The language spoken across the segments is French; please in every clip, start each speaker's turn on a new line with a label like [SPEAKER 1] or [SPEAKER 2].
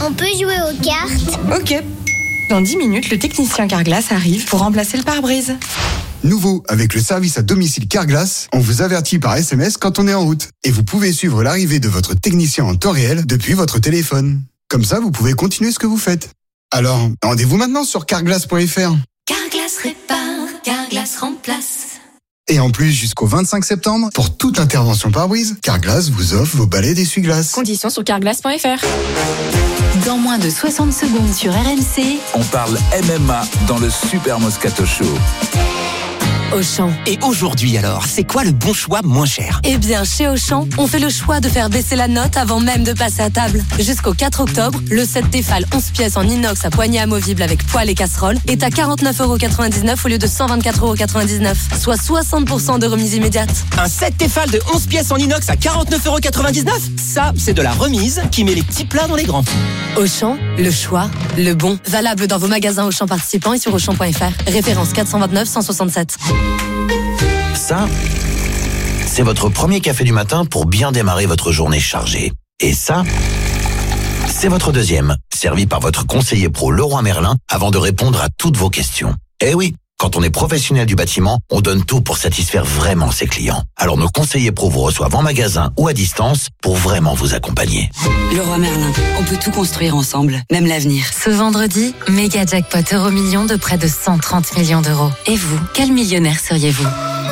[SPEAKER 1] On peut jouer aux cartes?
[SPEAKER 2] Ok. Dans 10 minutes, le technicien Carglass arrive pour remplacer le pare-brise.
[SPEAKER 3] Nouveau, avec le service à domicile Carglass, on vous avertit par SMS quand on est en route. Et vous pouvez suivre l'arrivée de votre technicien en temps réel depuis votre téléphone. Comme ça, vous pouvez continuer ce que vous faites. Alors, rendez-vous maintenant sur carglass.fr.
[SPEAKER 4] Carglass répare, Carglass remplace.
[SPEAKER 3] Et en plus, jusqu'au 25 septembre, pour toute intervention pare-brise, Carglass vous offre vos balais d'essuie-glace.
[SPEAKER 5] Conditions sur carglass.fr.
[SPEAKER 4] Dans moins de 60 secondes sur RMC,
[SPEAKER 6] on parle MMA dans le Super Moscato Show.
[SPEAKER 4] Auchan.
[SPEAKER 7] Et aujourd'hui alors, c'est quoi le bon choix moins cher?
[SPEAKER 4] Eh bien, chez Auchan, on fait le choix de faire baisser la note avant même de passer à table. Jusqu'au 4 octobre, le set Tefal 11 pièces en inox à poignée amovible avec poêle et casserole est à 49,99€ au lieu de 124,99€, soit 60% de remise immédiate.
[SPEAKER 7] Un set Tefal de 11 pièces en inox à 49,99€? Ça, c'est de la remise qui met les petits plats dans les grands.
[SPEAKER 4] Auchan, le choix, le bon. Valable dans vos magasins Auchan participants et sur Auchan.fr. Référence 429 167.
[SPEAKER 8] Ça, c'est votre premier café du matin pour bien démarrer votre journée chargée. Et ça, c'est votre deuxième, servi par votre conseiller pro Leroy Merlin avant de répondre à toutes vos questions. Eh oui, quand on est professionnel du bâtiment, on donne tout pour satisfaire vraiment ses clients. Alors nos conseillers pro vous reçoivent en magasin ou à distance pour vraiment vous accompagner.
[SPEAKER 9] Leroy Merlin, on peut tout construire ensemble, même l'avenir.
[SPEAKER 4] Ce vendredi, méga jackpot euro-million de près de 130 millions d'euros. Et vous, quel millionnaire seriez-vous ?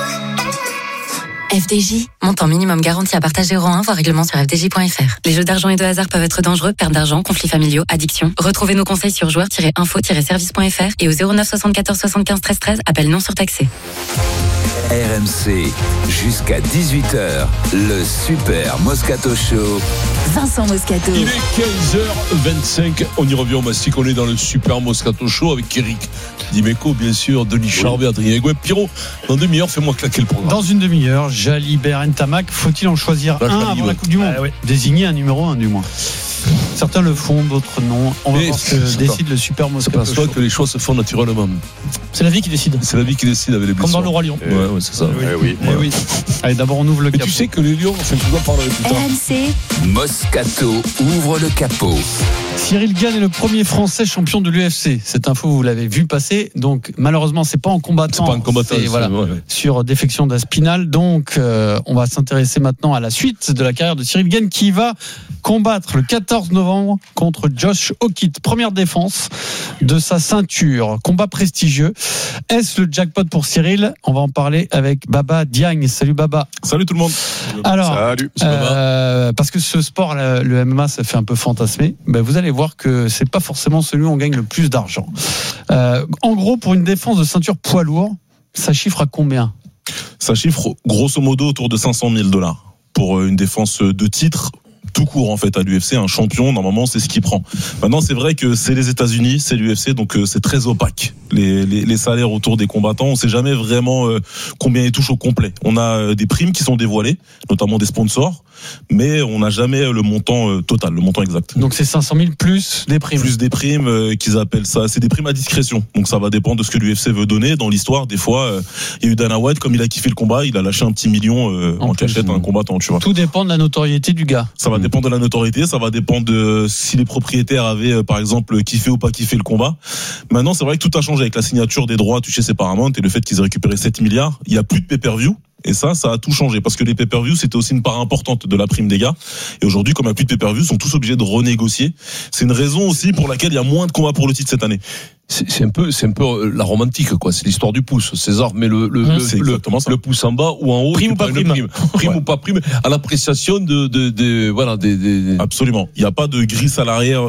[SPEAKER 4] FDJ, montant minimum garanti à partager euro 1, voire règlement sur fdj.fr. Les jeux d'argent et de hasard peuvent être dangereux, perte d'argent, conflits familiaux, addiction. Retrouvez nos conseils sur joueurs-info-service.fr et au 09 74 75 13 13, appel non surtaxé.
[SPEAKER 6] RMC, jusqu'à 18h, le Super Moscato Show.
[SPEAKER 4] Vincent Moscato.
[SPEAKER 10] Il est 15h25, on y revient au Mastic, on est dans le Super Moscato Show avec Eric Dimeco, bien sûr, Denis Charvet, Adrien Egouet. Pierrot, dans une demi-heure, fais-moi claquer le programme.
[SPEAKER 11] Dans une demi-heure, Jalibert Ntamak, faut-il en choisir un avant la Coupe du Monde? Désigner un numéro 1 du moins. Certains le font, d'autres non. On va voir ce que décide le Super Moscato Show.
[SPEAKER 10] C'est pas que les choix se font naturellement.
[SPEAKER 11] C'est la vie qui décide.
[SPEAKER 10] C'est la vie qui décide avec les blessures.
[SPEAKER 11] Comme dans le Roi Lion.
[SPEAKER 10] Ouais, c'est ça.
[SPEAKER 11] Oui. Allez, d'abord on ouvre le capot.
[SPEAKER 10] Tu sais que les lions, tu dois parler plus tard.
[SPEAKER 4] RMC.
[SPEAKER 6] Moscato ouvre le capot.
[SPEAKER 11] Cyril Gane est le premier Français champion de l'UFC. Cette info, vous l'avez vu passer. Donc, malheureusement, c'est pas en combattant.
[SPEAKER 10] C'est pas en combattant.
[SPEAKER 11] Sur défection d'un spinal. Donc, on va s'intéresser maintenant à la suite de la carrière de Cyril Gane qui va combattre le 14 novembre contre Josh Hockett. Première défense de sa ceinture. Combat prestigieux. Est-ce le jackpot pour Cyril? On va en parler avec Baba Diagne. Salut Baba.
[SPEAKER 10] Salut tout le monde.
[SPEAKER 11] Alors,
[SPEAKER 10] salut.
[SPEAKER 11] Parce que ce sport, le MMA, ça fait un peu fantasmer. Vous allez voir que c'est pas forcément celui où on gagne le plus d'argent. En gros, pour une défense de ceinture poids lourd, ça chiffre à combien?
[SPEAKER 10] Ça chiffre grosso modo autour de $500,000 pour une défense de titre. Tout court en fait à l'UFC, un champion normalement c'est ce qu'il prend. Maintenant c'est vrai que c'est les États-Unis, c'est l'UFC, donc c'est très opaque les salaires autour des combattants. On sait jamais vraiment combien ils touchent au complet. On a des primes qui sont dévoilées, notamment des sponsors, mais on n'a jamais le montant total, le montant exact.
[SPEAKER 11] Donc c'est 500 000 plus des primes.
[SPEAKER 10] Plus des primes qu'ils appellent ça, c'est des primes à discrétion. Donc ça va dépendre de ce que l'UFC veut donner. Dans l'histoire, des fois, il y a eu Dana White, comme il a kiffé le combat, il a lâché un petit million en cachette à un combattant, tu vois.
[SPEAKER 11] Tout dépend de la notoriété du gars.
[SPEAKER 10] Ça va dépendre de la notoriété, ça va dépendre de si les propriétaires avaient par exemple kiffé ou pas kiffé le combat. Maintenant c'est vrai que tout a changé avec la signature des droits touchés chez Paramount et le fait qu'ils aient récupéré 7 milliards. Il n'y a plus de pay-per-view. Et ça a tout changé parce que les pay-per-view c'était aussi une part importante de la prime des gars. Et aujourd'hui, comme il n'y a plus de pay-per-view, ils sont tous obligés de renégocier. C'est une raison aussi pour laquelle il y a moins de combats pour le titre cette année.
[SPEAKER 12] C'est un peu la romantique, quoi. C'est l'histoire du pouce. César met le pouce en bas ou en haut.
[SPEAKER 11] Prime ou pas prime.
[SPEAKER 12] Prime ou pas prime. À l'appréciation des.
[SPEAKER 10] Absolument. Il n'y a pas de grille salariale,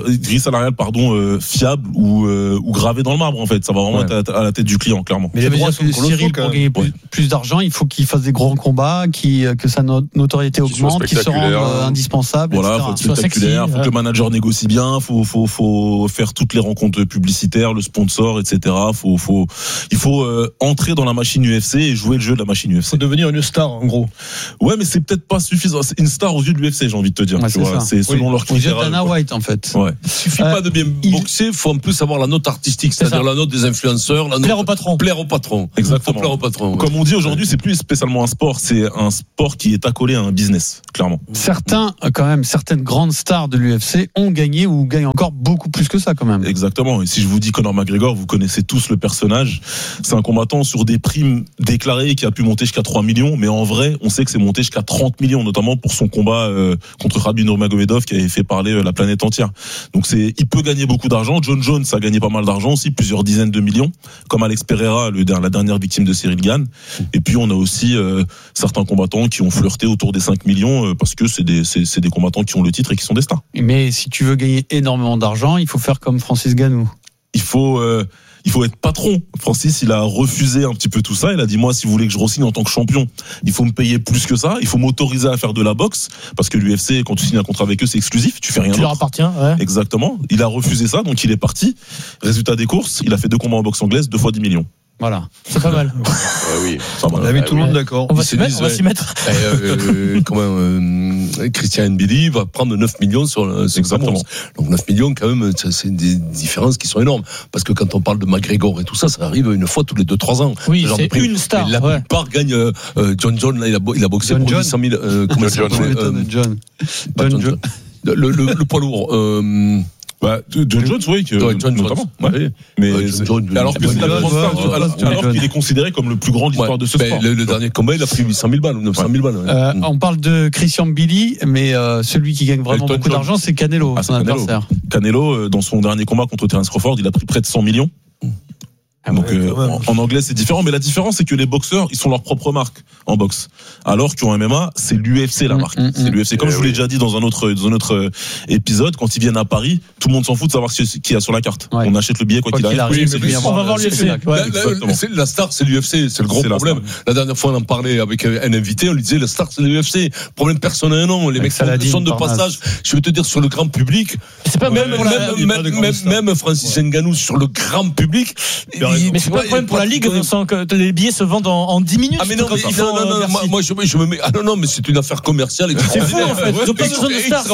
[SPEAKER 10] fiable ou gravée dans le marbre, en fait. Ça va vraiment être à la tête du client, clairement.
[SPEAKER 11] Mais les droits sont Cyril, pour gagner plus d'argent, il faut qu'il fasse des grands combats, que sa notoriété augmente, qu'il se rende indispensable.
[SPEAKER 10] Voilà, il faut être spectaculaire, faut que le manager négocie bien, faut faire toutes les rencontres publicitaires, le sponsors, etc. Il faut entrer dans la machine UFC et jouer le jeu de la machine UFC.
[SPEAKER 12] Faut devenir une star, en gros.
[SPEAKER 10] Ouais, mais c'est peut-être pas suffisant. C'est une star aux yeux de l'UFC, j'ai envie de te dire.
[SPEAKER 11] Ouais,
[SPEAKER 10] tu vois. C'est selon leurs critères.
[SPEAKER 11] Dana White, en fait.
[SPEAKER 10] Ouais.
[SPEAKER 12] Il suffit pas de bien boxer, faut en plus avoir la note artistique, c'est-à-dire la note des influenceurs, la note
[SPEAKER 7] plaire au patron.
[SPEAKER 12] Plaire au patron.
[SPEAKER 10] Exactement.
[SPEAKER 12] Plaire au patron. Ouais.
[SPEAKER 10] Comme on dit aujourd'hui, c'est plus spécialement un sport, c'est un sport qui est accolé à un business, clairement.
[SPEAKER 11] Certaines grandes stars de l'UFC ont gagné ou gagnent encore beaucoup plus que ça, quand même.
[SPEAKER 10] Exactement. Et si je vous dis Conor McGregor, vous connaissez tous le personnage. C'est un combattant sur des primes déclarées qui a pu monter jusqu'à 3 millions, mais en vrai, on sait que c'est monté jusqu'à 30 millions, notamment pour son combat contre Khabib Nurmagomedov qui avait fait parler la planète entière. Donc il peut gagner beaucoup d'argent. John Jones a gagné pas mal d'argent aussi, plusieurs dizaines de millions, comme Alex Pereira, la dernière victime de Cyril Gane. Et puis on a aussi certains combattants qui ont flirté autour des 5 millions parce que c'est des combattants qui ont le titre et qui sont des stars.
[SPEAKER 11] Mais si tu veux gagner énormément d'argent, il faut faire comme Francis Ngannou.
[SPEAKER 10] Il faut être patron. Francis, il a refusé un petit peu tout ça. Il a dit, moi, si vous voulez que je re-signe en tant que champion, il faut me payer plus que ça. Il faut m'autoriser à faire de la boxe. Parce que l'UFC, quand tu signes un contrat avec eux, c'est exclusif. Tu fais rien d'autre.
[SPEAKER 7] Tu leur appartiens, ouais.
[SPEAKER 10] Exactement. Il a refusé ça, donc il est parti. Résultat des courses, il a fait 2 combats en boxe anglaise, 2 fois 10 millions.
[SPEAKER 11] Voilà.
[SPEAKER 7] C'est pas mal.
[SPEAKER 12] Oui.
[SPEAKER 10] On
[SPEAKER 12] a mis tout le monde d'accord.
[SPEAKER 7] On va s'y mettre.
[SPEAKER 12] Christian Mbili va prendre 9 millions sur sa bourse. Donc 9 millions, quand même, c'est des différences qui sont énormes. Parce que quand on parle de McGregor et tout ça, ça arrive une fois tous les 2-3 ans.
[SPEAKER 7] Oui, c'est une star.
[SPEAKER 12] Mais la plupart gagnent. John John, là, il a boxé pour 800 000.
[SPEAKER 11] John.
[SPEAKER 12] Le poids lourd.
[SPEAKER 10] John Jones, oui, notamment. Ouais. Mais alors qu'il est considéré comme le plus grand de l'histoire de ce sport.
[SPEAKER 12] Le dernier combat, il a pris 800 000 balles ou 900 000 balles.
[SPEAKER 11] On parle de Christian Mbili, mais celui qui gagne vraiment beaucoup d'argent, c'est Canelo, son adversaire.
[SPEAKER 10] Canelo, dans son dernier combat contre Terence Crawford, il a pris près de 100 millions. Donc en anglais c'est différent, mais la différence c'est que les boxeurs ils sont leur propre marque en boxe, alors qu'en MMA c'est l'UFC la marque. C'est l'UFC. Comme je vous l'ai déjà dit dans un autre épisode, quand ils viennent à Paris, tout le monde s'en fout de savoir qui y a sur la carte. Ouais. On achète le billet quoi qu'il arrive.
[SPEAKER 7] On va voir l'UFC.
[SPEAKER 12] La star c'est l'UFC, c'est le gros problème. La dernière fois on en parlait avec un invité, on lui disait la star c'est l'UFC. Problème personnel non, les mecs sont de passage. Je veux te dire sur le grand public,
[SPEAKER 7] c'est pas
[SPEAKER 12] même Francis Ngannou sur le grand public.
[SPEAKER 7] Mais c'est pas un problème pour la Ligue, Vincent, que les billets se vendent en 10 minutes.
[SPEAKER 12] Ah mais non, moi je me mets. Ah non, mais c'est une affaire commerciale.
[SPEAKER 7] C'est fou en fait. Ils ont pas besoin de stars.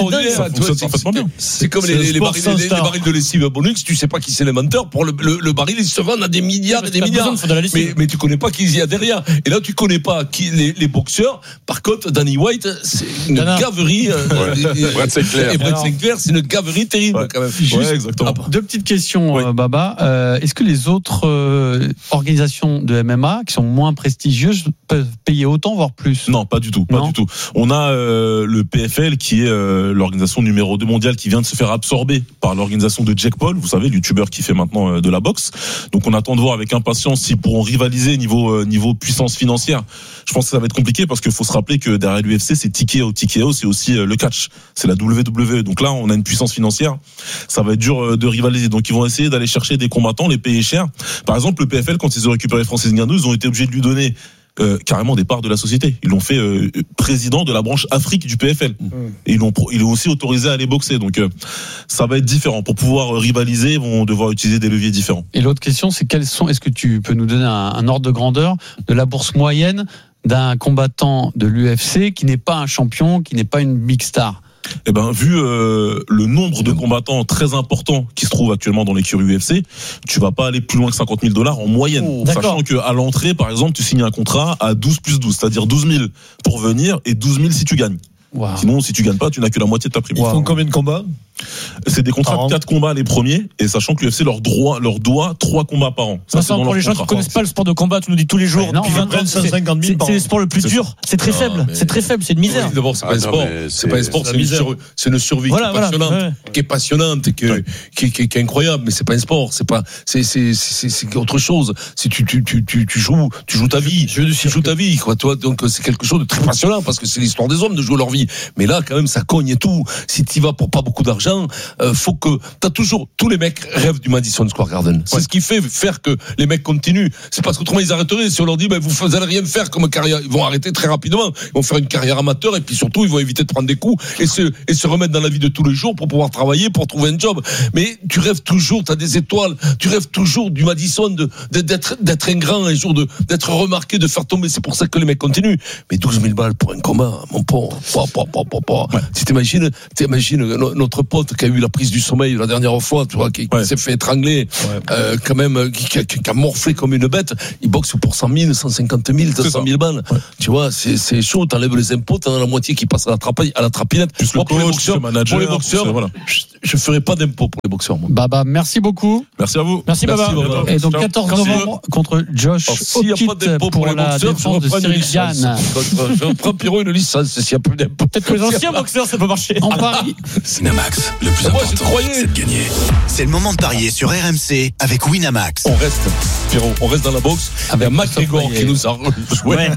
[SPEAKER 12] C'est comme les barils de lessive Bonux. Tu sais pas qui c'est l'inventeur. Pour le baril, ils se vendent à des milliards et des milliards. Mais tu connais pas qui il y a derrière. Et là, tu connais pas les boxeurs. Par contre, Danny White, c'est une gaverie.
[SPEAKER 1] Brett
[SPEAKER 12] Sinclair, c'est une gaverie terrible quand même.
[SPEAKER 10] Ouais, exactement.
[SPEAKER 11] 2 petites questions, Baba. Est-ce que les autres organisations de MMA qui sont moins prestigieuses peuvent payer autant voire plus?
[SPEAKER 10] Non, pas du tout, du tout. On a le PFL qui est l'organisation numéro 2 mondiale qui vient de se faire absorber par l'organisation de Jake Paul, vous savez, le youtubeur qui fait maintenant de la boxe. Donc on attend de voir avec impatience s'ils pourront rivaliser niveau puissance financière. Je pense que ça va être compliqué parce qu'il faut se rappeler que derrière l'UFC c'est TKO, c'est aussi le catch, c'est la WWE. Donc là on a une puissance financière, ça va être dur de rivaliser. Donc ils vont essayer d'aller chercher des combattants, les payer cher. Par exemple, le PFL, quand ils ont récupéré Francis Ngannou, ils ont été obligés de lui donner carrément des parts de la société. Ils l'ont fait président de la branche Afrique du PFL. Et ils l'ont aussi autorisé à aller boxer. Donc ça va être différent. Pour pouvoir rivaliser, ils vont devoir utiliser des leviers différents.
[SPEAKER 11] Et l'autre question, c'est est-ce que tu peux nous donner un ordre de grandeur de la bourse moyenne d'un combattant de l'UFC qui n'est pas un champion, qui n'est pas une big star?
[SPEAKER 10] Eh ben, vu le nombre de combattants très importants qui se trouvent actuellement dans l'écurie UFC, tu vas pas aller plus loin que $50 000 en moyenne. Sachant que à l'entrée, par exemple, tu signes un contrat à 12 plus 12, c'est-à-dire 12 000 pour venir et 12 000 si tu gagnes. Wow. Sinon, si tu gagnes pas, tu n'as que la moitié de ta prime.
[SPEAKER 12] Ils font combien de combats?
[SPEAKER 10] C'est des contrats de 4 combats les premiers, et sachant que l'UFC leur doit 3 combats par an.
[SPEAKER 7] Ça, c'est pour les gens qui ne connaissent pas le sport de combat, tu nous dis tous les jours, depuis 20 ans, c'est le sport le plus dur. C'est très faible, c'est une misère.
[SPEAKER 12] D'abord, c'est pas un sport. C'est pas un sport, c'est une survie qui est passionnante, qui est incroyable, mais c'est pas un sport. C'est autre chose. Si tu joues ta vie, quoi. Toi, donc c'est quelque chose de très passionnant parce que c'est l'histoire des hommes de jouer leur vie. Paris. Mais là, quand même, ça cogne et tout. Si tu y vas pour pas beaucoup d'argent, faut que t'as toujours tous les mecs rêvent du Madison Square Garden. C'est ce qui fait faire que les mecs continuent. C'est parce qu'autrement ils arrêteraient. Si on leur dit vous allez rien faire comme carrière, ils vont arrêter très rapidement. Ils vont faire une carrière amateur et puis surtout ils vont éviter de prendre des coups et se remettre dans la vie de tous les jours pour pouvoir travailler, pour trouver un job. Mais tu rêves toujours, t'as des étoiles, tu rêves toujours du Madison, d'être un grand un jour, d'être remarqué, de faire tomber. C'est pour ça que les mecs continuent. Mais 12 000 balles pour un commun, mon pauvre. Ouais. Si t'imagines notre pote qui a eu la prise du sommeil la dernière fois, tu vois, qui s'est fait étrangler, quand même, qui a morflé comme une bête, il boxe pour 100 000, 150 000, 200 000 balles. Ouais. Tu vois, c'est chaud, t'enlèves les impôts, t'en as la moitié qui passe à la trapinette.
[SPEAKER 10] Plus le coach,
[SPEAKER 12] pour les boxeurs, voilà. Je ferai pas d'impôts pour les boxeurs, moi.
[SPEAKER 11] Baba, merci beaucoup.
[SPEAKER 10] Merci à vous.
[SPEAKER 11] Merci Baba. Et donc 14 novembre contre Josh Okit pour la défense de Cyril Gann.
[SPEAKER 12] Je reprends Pierrot une licence s'il y a plus d'impôts.
[SPEAKER 11] Peut-être que les anciens boxeurs, ça peut marcher. En Paris.
[SPEAKER 1] Winamax, le plus important, c'est de gagner. C'est le moment de parier sur RMC avec Winamax.
[SPEAKER 12] On reste, Pierrot, dans la boxe. Il y a McGregor qui nous a joué.
[SPEAKER 5] Ouais.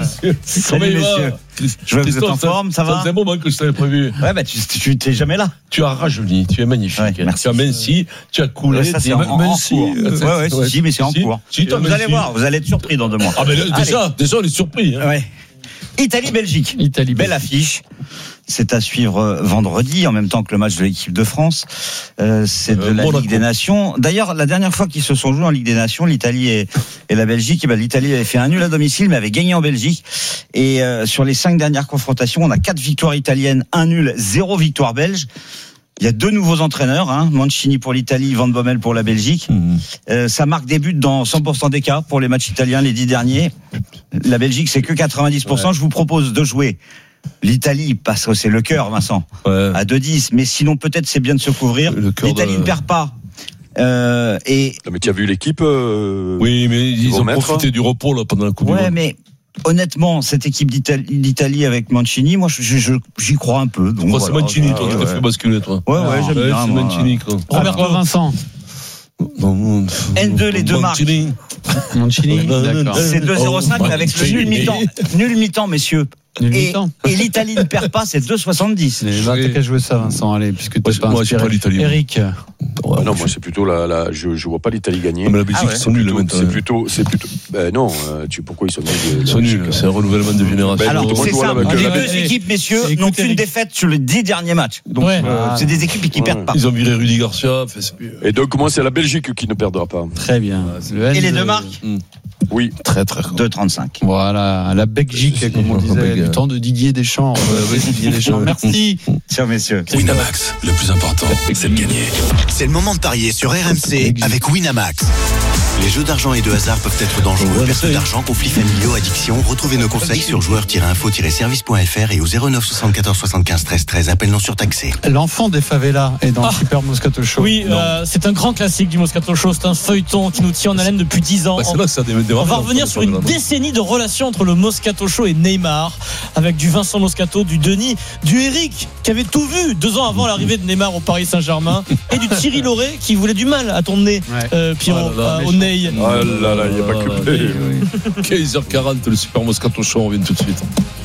[SPEAKER 5] Salut messieurs. Je vois que vous êtes en forme, ça va?
[SPEAKER 12] C'est un moment que je t'avais prévu.
[SPEAKER 5] Ouais, bah tu t'es jamais là.
[SPEAKER 12] Tu as rajeuni, tu es magnifique. Ouais,
[SPEAKER 5] merci.
[SPEAKER 12] Tu as minci, tu as coulé.
[SPEAKER 5] Ça c'est en cours. Ouais, si, mais c'est en cours. Vous allez voir, vous allez être surpris dans 2 mois.
[SPEAKER 12] Ah, mais déjà, on est surpris.
[SPEAKER 5] Ouais. Italie-Belgique. Belle affiche. C'est à suivre vendredi, en même temps que le match de l'équipe de France. C'est de la Ligue des Nations. D'ailleurs, la dernière fois qu'ils se sont joués en Ligue des Nations, l'Italie et la Belgique, l'Italie avait fait un nul à domicile, mais avait gagné en Belgique. Et sur les 5 dernières confrontations, on a 4 victoires italiennes, 1 nul, 0 victoire belge. Il y a 2 nouveaux entraîneurs, Mancini pour l'Italie, Van Bommel pour la Belgique. Ça marque des buts dans 100% des cas pour les matchs italiens, les 10 derniers. La Belgique, c'est que 90%. Ouais. Je vous propose de jouer l'Italie, parce que c'est le cœur, Vincent, à 2-10. Mais sinon, peut-être c'est bien de se couvrir. L'Italie ne perd pas.
[SPEAKER 13] Non, mais tu as vu l'équipe
[SPEAKER 12] Oui, mais ils ont profité du repos là, pendant la Coupe du Monde.
[SPEAKER 5] Ouais, mais honnêtement, cette équipe d'Italie avec Mancini, moi, j'y crois un peu. Donc
[SPEAKER 12] c'est Mancini, toi, qui t'a fait basculer, toi.
[SPEAKER 5] Ouais, j'aime bien.
[SPEAKER 12] C'est Mancini, quoi.
[SPEAKER 11] Robert Vincent.
[SPEAKER 5] N2, les 2 marques.
[SPEAKER 11] Mancini, d'accord.
[SPEAKER 5] C'est 2-0-5 avec le nul mi-temps. Nul mi-temps, messieurs. Et l'Italie ne perd pas, c'est 2,70.
[SPEAKER 11] T'as qu'à jouer ça, Vincent, allez, puisque t'es pas inspiré.
[SPEAKER 12] Moi, l'Italie.
[SPEAKER 11] Eric.
[SPEAKER 13] Non, moi c'est plutôt je vois pas l'Italie gagner.
[SPEAKER 12] Mais la Belgique, ils sont nuls maintenant.
[SPEAKER 13] C'est plutôt. Non, pourquoi ils sont nuls?
[SPEAKER 12] Ils sont nuls. C'est un renouvellement de génération.
[SPEAKER 5] Alors, c'est simple. Les 2 équipes, messieurs, n'ont qu'une défaite sur les 10 derniers matchs. Donc, c'est des équipes qui perdent pas.
[SPEAKER 12] Ils ont viré Rudy Garcia.
[SPEAKER 13] Et donc, moi, c'est la Belgique qui ne perdra pas.
[SPEAKER 11] Très bien.
[SPEAKER 5] Et les 2 marques?
[SPEAKER 13] Oui.
[SPEAKER 12] Très, très.
[SPEAKER 5] 2,35.
[SPEAKER 11] Voilà. La Belgique, comme on disait, du temps de Didier Deschamps. Didier Deschamps. Merci.
[SPEAKER 5] Ciao, messieurs.
[SPEAKER 1] Winamax, le plus important, c'est de gagner. C'est le moment de parier sur RMC avec Winamax. Les jeux d'argent et de hasard peuvent être dangereux. Perte d'argent, conflits familiaux, addiction. Retrouvez nos conseils sur joueurs-info-service.fr et au 09 74 75 13 13. Appel non surtaxé.
[SPEAKER 11] L'enfant des favelas est dans le Super Moscato Show.
[SPEAKER 14] Oui, c'est un grand classique du Moscato Show. C'est un feuilleton qui nous tient en haleine depuis 10 ans.
[SPEAKER 12] C'est là que ça
[SPEAKER 14] on va revenir sur une décennie de relations entre le Moscato Show et Neymar, avec du Vincent Moscato, du Denis, du Eric qui avait tout vu 2 ans avant l'arrivée de Neymar au Paris Saint-Germain, et du Thierry Lauré qui voulait du mal à ton nez, Pierrot, au nez.
[SPEAKER 13] Oh là là, il n'y a pas que
[SPEAKER 12] 15h40, le Super Moscato Show, on revient tout de suite.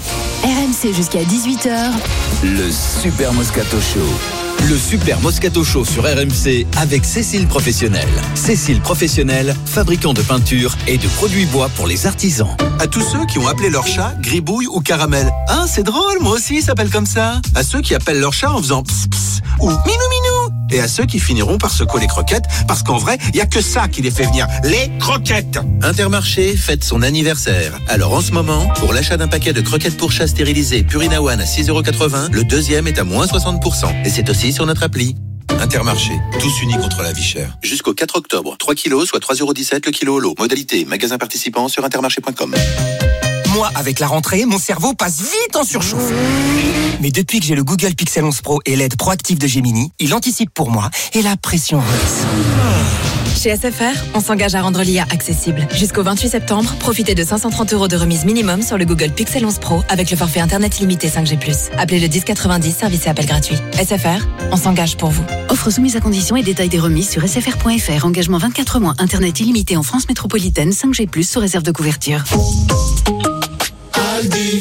[SPEAKER 15] RMC jusqu'à 18h.
[SPEAKER 6] Le Super Moscato Show.
[SPEAKER 16] Le Super Moscato Show sur RMC avec Cécile Professionnel. Cécile Professionnel, fabricant de peinture et de produits bois pour les artisans.
[SPEAKER 17] À tous ceux qui ont appelé leur chat Gribouille ou Caramel. Ah, c'est drôle, moi aussi, il s'appelle comme ça. À ceux qui appellent leur chat en faisant pss pss ou minou minou. Et à ceux qui finiront par secouer les croquettes, parce qu'en vrai, il n'y a que ça qui les fait venir, les croquettes.
[SPEAKER 16] Intermarché fête son anniversaire. Alors en ce moment, pour l'achat d'un paquet de croquettes pour chat stérilisées Purina One à 6,80 €, le deuxième est à moins 60%. Et c'est aussi sur notre appli.
[SPEAKER 17] Intermarché, tous unis contre la vie chère.
[SPEAKER 16] Jusqu'au 4 octobre, 3 kilos, soit 3,17 € le kilo au lot. Modalité, magasin participant sur intermarché.com.
[SPEAKER 18] Moi, avec la rentrée, mon cerveau passe vite en surchauffe. Mais depuis que j'ai le Google Pixel 11 Pro et l'aide proactive de Gemini, il anticipe pour moi et la pression redescend.
[SPEAKER 2] Chez SFR, on s'engage à rendre l'IA accessible. Jusqu'au 28 septembre, profitez de 530 € de remise minimum sur le Google Pixel 11 Pro avec le forfait Internet illimité 5G+. Appelez le 1090, service et appel gratuit. SFR, on s'engage pour vous.
[SPEAKER 15] Offre soumise à conditions et détails des remises sur sfr.fr. Engagement 24 mois, Internet illimité en France métropolitaine, 5G+, sous réserve de couverture.
[SPEAKER 18] En direct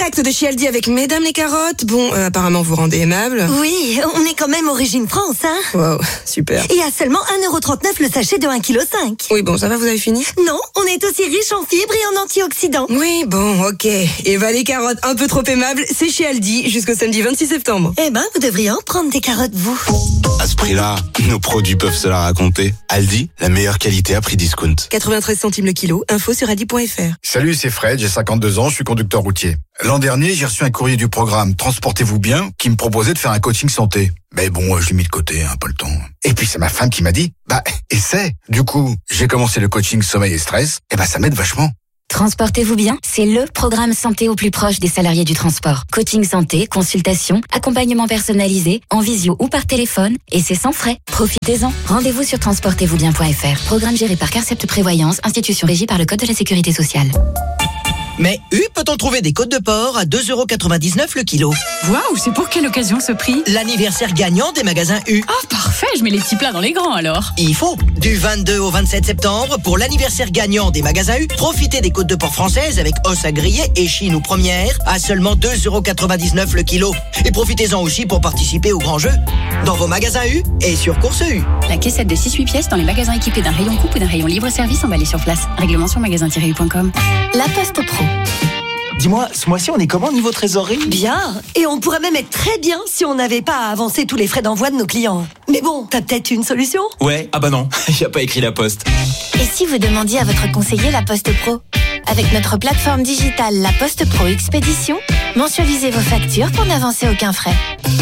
[SPEAKER 19] direct de chez Aldi avec Mesdames les carottes. Bon, apparemment vous rendez aimable.
[SPEAKER 20] Oui, on est quand même Origine France, hein.
[SPEAKER 19] Wow, super.
[SPEAKER 20] Et à seulement 1,39€ le sachet de 1,5 kg.
[SPEAKER 19] Oui, bon, ça va, vous avez fini?
[SPEAKER 20] Non, on est aussi riche en fibres et en antioxydants.
[SPEAKER 19] Oui, bon, ok. Eva les carottes un peu trop aimables, c'est chez Aldi jusqu'au samedi 26 septembre.
[SPEAKER 20] Eh ben, vous devriez en prendre des carottes, vous.
[SPEAKER 1] À ce prix-là, nos produits peuvent se la raconter. Aldi, la meilleure qualité à prix discount.
[SPEAKER 19] 93 centimes le kilo, info sur aldi.fr.
[SPEAKER 21] Salut, c'est Fred, j'ai 52 ans, je suis conducteur routier. L'an dernier, j'ai reçu un courrier du programme Transportez-vous bien qui me proposait de faire un coaching santé. Mais bon, je l'ai mis de côté, pas le temps. Et puis c'est ma femme qui m'a dit, essaie. Du coup, j'ai commencé le coaching sommeil et stress, et ça m'aide vachement.
[SPEAKER 22] Transportez-vous bien, c'est le programme santé au plus proche des salariés du transport. Coaching santé, consultation, accompagnement personnalisé, en visio ou par téléphone, et c'est sans frais. Profitez-en. Rendez-vous sur transportezvousbien.fr. Programme géré par Carcept Prévoyance, institution régie par le Code de la Sécurité sociale.
[SPEAKER 23] Mais peut-on trouver des côtes de porc à 2,99€ le kilo?
[SPEAKER 24] Waouh, c'est pour quelle occasion ce prix?
[SPEAKER 23] L'anniversaire gagnant des magasins U.
[SPEAKER 24] Ah, parfait, je mets les petits plats dans les grands alors.
[SPEAKER 23] Il faut. Du 22 au 27 septembre, pour l'anniversaire gagnant des magasins U, profitez des côtes de porc françaises avec os à griller, échine ou première à seulement 2,99€ le kilo. Et profitez-en aussi pour participer au grand jeu dans vos magasins U et sur Course U.
[SPEAKER 24] La caissette de 6-8 pièces dans les magasins équipés d'un rayon coupe ou d'un rayon libre-service emballé sur place. Règlement sur magasin-u.com.
[SPEAKER 22] La Poste Pro.
[SPEAKER 23] Dis-moi, ce mois-ci, on est comment niveau trésorerie?
[SPEAKER 20] Bien. Et on pourrait même être très bien si on n'avait pas à avancer tous les frais d'envoi de nos clients. Mais bon, t'as peut-être une solution?
[SPEAKER 7] Ouais, non, y a pas écrit La Poste.
[SPEAKER 22] Et si vous demandiez à votre conseiller La Poste Pro? Avec notre plateforme digitale La Poste Pro Expédition, mensualisez vos factures pour n'avancer aucun frais.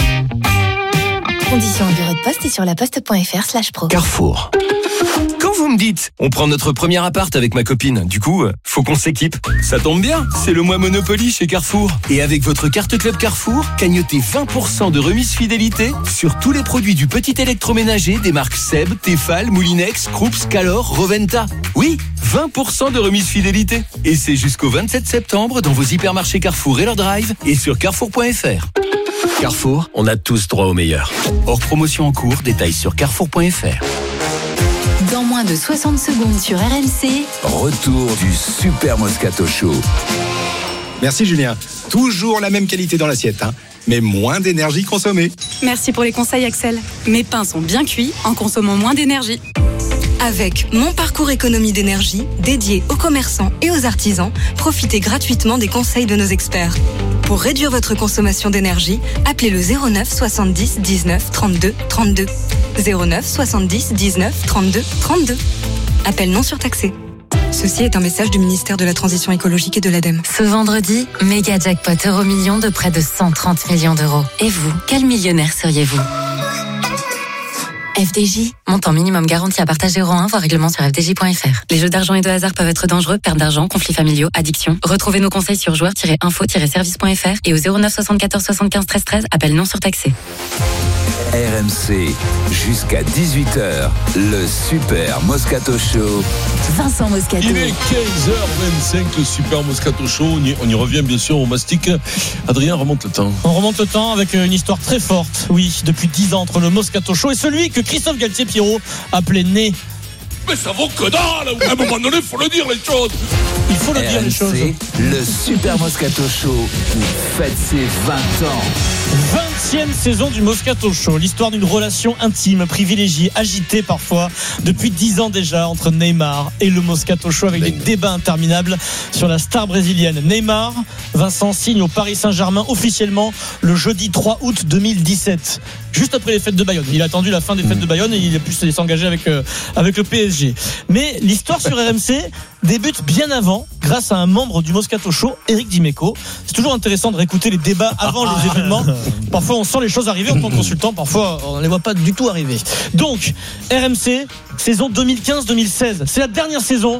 [SPEAKER 22] Conditions au bureau de poste et sur laposte.fr/pro.
[SPEAKER 7] Carrefour. Quand vous me dites, on prend notre premier appart avec ma copine, du coup, faut qu'on s'équipe. Ça tombe bien, c'est le mois Monopoly chez Carrefour. Et avec votre carte Club Carrefour, cagnotez 20% de remise fidélité sur tous les produits du petit électroménager des marques Seb, Tefal, Moulinex, Krups, Calor, Roventa. Oui, 20% de remise fidélité. Et c'est jusqu'au 27 septembre dans vos hypermarchés Carrefour et leur drive et sur carrefour.fr. Carrefour, on a tous droit au meilleur. Hors promotion en cours, détails sur carrefour.fr.
[SPEAKER 22] Dans moins de 60 secondes sur RMC.
[SPEAKER 6] Retour du Super Moscato Show.
[SPEAKER 25] Merci Julien. Toujours la même qualité dans l'assiette, mais moins d'énergie consommée.
[SPEAKER 26] Merci pour les conseils Axel. Mes pains sont bien cuits en consommant moins d'énergie. Avec Mon Parcours Économie d'énergie, dédié aux commerçants et aux artisans, profitez gratuitement des conseils de nos experts. Pour réduire votre consommation d'énergie, appelez le 09 70 19 32 32. 09 70 19 32 32. Appel non surtaxé. Ceci est un message du ministère de la Transition écologique et de l'ADEME.
[SPEAKER 22] Ce vendredi, méga jackpot Euromillions de près de 130 millions d'euros. Et vous, quel millionnaire seriez-vous ? FDJ, montant minimum garanti à partager euro 1, voire règlement sur fdj.fr. Les jeux d'argent et de hasard peuvent être dangereux, perte d'argent, conflits familiaux, addiction. Retrouvez nos conseils sur joueurs-info-service.fr et au 09 74 75 13 13, appel non surtaxé.
[SPEAKER 6] RMC, jusqu'à 18h, le Super Moscato Show.
[SPEAKER 22] Vincent Moscato.
[SPEAKER 12] Il est 15h25, le Super Moscato Show. On y revient bien sûr au mastic. Adrien, remonte le temps.
[SPEAKER 14] On remonte le temps avec une histoire très forte, oui, depuis 10 ans entre le Moscato Show et celui que Christophe Galtier-Pierrot appelait Né.
[SPEAKER 12] Mais ça vaut que dalle. À un moment donné, il faut le dire les choses.
[SPEAKER 14] Il faut le dire les choses.
[SPEAKER 6] Le Super Moscato Show fête ses 20 ans.
[SPEAKER 14] 20e saison du Moscato Show. L'histoire d'une relation intime, privilégiée, agitée parfois, depuis 10 ans déjà, entre Neymar et le Moscato Show, avec des débats interminables sur la star brésilienne. Neymar, Vincent, signe au Paris Saint-Germain officiellement le jeudi 3 août 2017. Juste après les fêtes de Bayonne. Il a attendu la fin des fêtes de Bayonne et il a pu s'engager avec le PSG. Mais l'histoire sur RMC débute bien avant, grâce à un membre du Moscato Show, Éric Dimeco. C'est toujours intéressant de réécouter les débats avant les événements. Parfois on sent les choses arriver en tant que consultant, parfois on ne les voit pas du tout arriver. Donc, RMC, saison 2015-2016. C'est la dernière saison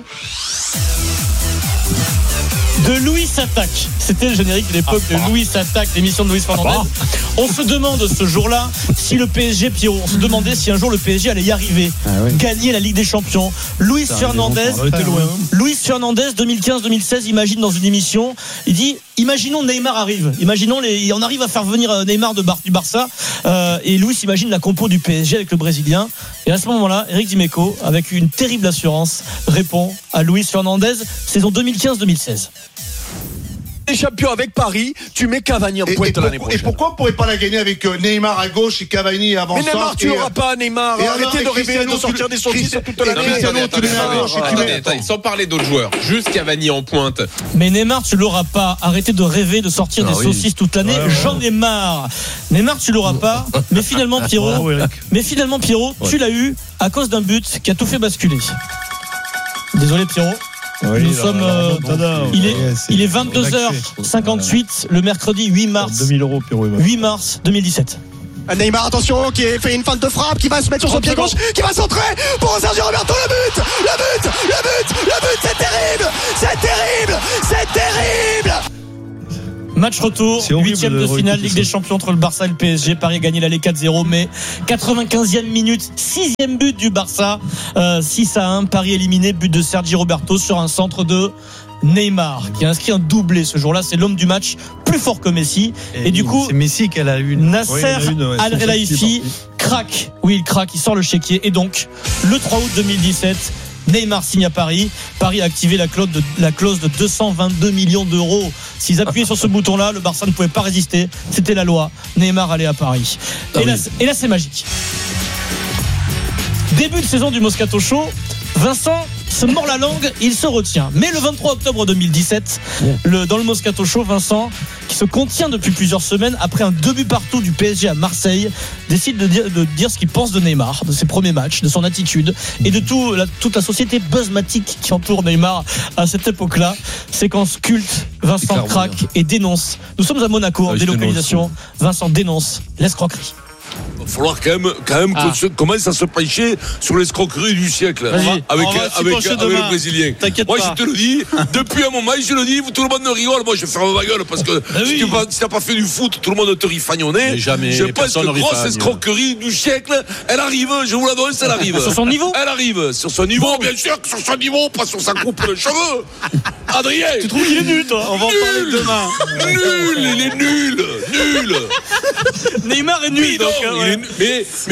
[SPEAKER 14] de Louis Attaque. C'était le générique de l'époque de Louis Attaque, l'émission de Luis Fernandez. On se demande ce jour-là si le PSG, Pierrot, on se demandait si un jour le PSG allait y arriver, gagner la Ligue des Champions. Luis Fernandez, 2015-2016, imagine dans une émission, il dit, imaginons Neymar arrive, on arrive à faire venir Neymar du Barça, et Luis imagine la compo du PSG avec le Brésilien. Et à ce moment-là, Éric Dimeco, avec une terrible assurance, répond à Luis Fernandez, saison 2015-2016.
[SPEAKER 3] des Champions avec Paris, tu mets Cavani en pointe l'année prochaine.
[SPEAKER 4] Et pourquoi on pourrait pas la gagner avec Neymar à gauche et Cavani avant ça?
[SPEAKER 3] Mais Neymar, tu n'auras pas Neymar. Arrêtez de rêver de sortir des saucisses toute l'année.
[SPEAKER 5] Attendez, sans parler d'autres joueurs, juste Cavani en pointe.
[SPEAKER 14] Mais Neymar, tu l'auras pas. Arrêtez de rêver de sortir des saucisses toute l'année. J'en ai marre. Neymar, tu l'auras pas. Mais finalement, Pierrot, tu l'as eu à cause d'un but qui a tout fait basculer. Désolé, Pierrot.
[SPEAKER 11] Oui,
[SPEAKER 14] nous sommes. Il est 22h58 le mercredi 8 mars.
[SPEAKER 11] 2000 €, Pierrot.
[SPEAKER 14] 8 mars 2017.
[SPEAKER 3] Neymar, attention, qui fait une feinte de frappe, qui va se mettre sur son pied gauche, qui va centrer pour Sergio Roberto. Le but, c'est terrible.
[SPEAKER 14] Match retour, 8e de finale Ligue des Champions entre le Barça et le PSG. Paris a gagné l'aller 4-0, mais 95e minute, 6e but du Barça, 6-1. Paris éliminé, but de Sergio Roberto sur un centre de Neymar, qui a inscrit un doublé ce jour-là. C'est l'homme du match, plus fort que Messi. Et du coup,
[SPEAKER 11] c'est Messi qu'elle a eu.
[SPEAKER 14] Nasser Al-Khelaifi craque. Oui, il craque, il sort le chéquier. Et donc, le 3 août 2017, Neymar signe à Paris. Paris a activé la clause de 222 millions d'euros. S'ils appuyaient sur ce bouton-là, le Barça ne pouvait pas résister. C'était la loi. Neymar allait à Paris. Et là, c'est magique. Début de saison du Moscato Show. Vincent se mord la langue, il se retient. Mais le 23 octobre 2017, dans le Moscato Show, Vincent, qui se contient depuis plusieurs semaines, après un 2 buts partout du PSG à Marseille, décide de dire ce qu'il pense de Neymar, de ses premiers matchs, de son attitude et de toute la société buzzmatique qui entoure Neymar à cette époque-là. Séquence culte, Vincent craque et dénonce. Nous sommes à Monaco en délocalisation. Vincent dénonce l'escroquerie.
[SPEAKER 12] Il va falloir quand même qu'on commence à se pencher sur l'escroquerie du siècle avec le Brésilien. Moi je te le dis, depuis un moment je le dis, tout le monde me rigole, moi je ferme ma gueule parce que si t'as pas fait du foot, tout le monde te rifagnonnait. Je pense que grosse escroquerie du siècle, elle arrive, je vous l'annonce, elle arrive.
[SPEAKER 14] Sur son niveau?
[SPEAKER 12] Elle arrive, sur son niveau, bien sûr que sur son niveau, pas sur sa coupe de cheveux. Adrien,
[SPEAKER 14] tu trouves qu'il est nul, toi? On va en parler demain.
[SPEAKER 12] Il est nul.
[SPEAKER 14] Neymar est nul, donc.
[SPEAKER 12] Mais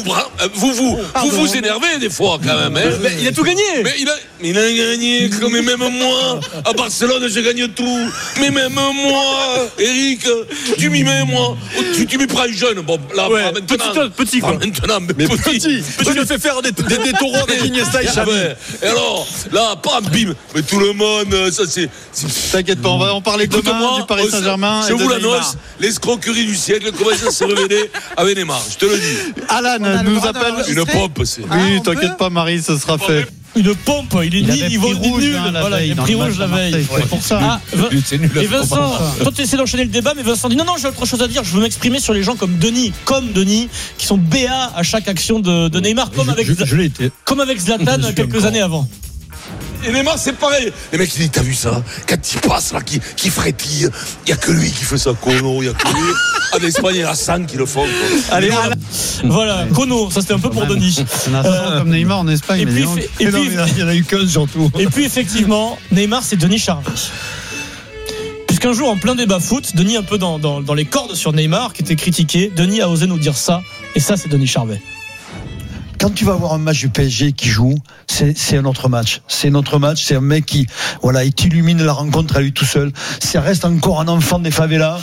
[SPEAKER 12] vous énervez des fois quand même. Hein.
[SPEAKER 14] Mais il a tout gagné.
[SPEAKER 12] Mais il a gagné. Mais même moi, à Barcelone, je gagne tout. Mais même moi, Eric, tu m'y mets moi. Tu m'y prends jeune. Bon, là, maintenant.
[SPEAKER 14] Petit quoi.
[SPEAKER 12] Maintenant, mais petit.
[SPEAKER 3] Tu lui fais faire des taureaux avec Iniesta et Xavi.
[SPEAKER 12] Et alors, là, bim. Mais tout le monde, ça c'est.
[SPEAKER 11] T'inquiète pas, on va en parler demain du Paris Saint-Germain.
[SPEAKER 12] Je vous l'annonce, l'escroquerie du siècle commence à se révéler avec Neymar. Je te le dis.
[SPEAKER 11] Alan nous appelle.
[SPEAKER 12] Une pompe, c'est.
[SPEAKER 11] Oui, t'inquiète pas, Marie, ce sera fait.
[SPEAKER 14] Une pompe, il est nul, il vaut nul. Voilà, il a pris rouge la veille. C'est pour ça. Et Vincent, toi tu essaies d'enchaîner le débat, mais Vincent dit non, j'ai autre chose à dire. Je veux m'exprimer sur les gens comme Denis, qui sont BA à chaque action de Neymar, comme avec Zlatan quelques années avant.
[SPEAKER 12] Et Neymar, c'est pareil. Les mecs, ils disent, t'as vu ça? Quand il passe là, qui frétille, il n'y a que lui qui fait ça, Kono, il n'y a que lui. En Espagne, il y en a 5 qui le font.
[SPEAKER 14] Allez, voilà, Kono, ça c'était un peu pour Denis.
[SPEAKER 11] Il y en a comme Neymar en Espagne.
[SPEAKER 14] Il y en a eu 15 surtout. Et puis effectivement, Neymar, c'est Denis Charvet. Puisqu'un jour, en plein débat foot, Denis un peu dans les cordes sur Neymar, qui était critiqué, Denis a osé nous dire ça, et ça c'est Denis Charvet.
[SPEAKER 8] Quand tu vas voir un match du PSG qui joue, c'est un autre match. C'est un autre match. C'est un mec qui, voilà, il t'illumine la rencontre à lui tout seul. Ça reste encore un enfant des favelas.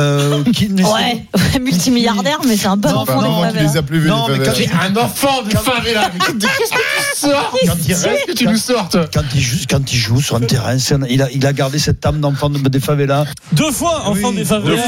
[SPEAKER 9] Multimilliardaire, mais c'est un bon enfant des favelas.
[SPEAKER 21] Tu les as plus vus.
[SPEAKER 8] Non, mais quand
[SPEAKER 21] un enfant des favelas. Qu'est-ce que tu sors? Qu'est-ce que tu nous sortes?
[SPEAKER 8] Quand il joue sur un terrain, il a gardé cette âme d'enfant des favelas.
[SPEAKER 14] 2 fois enfant des favelas.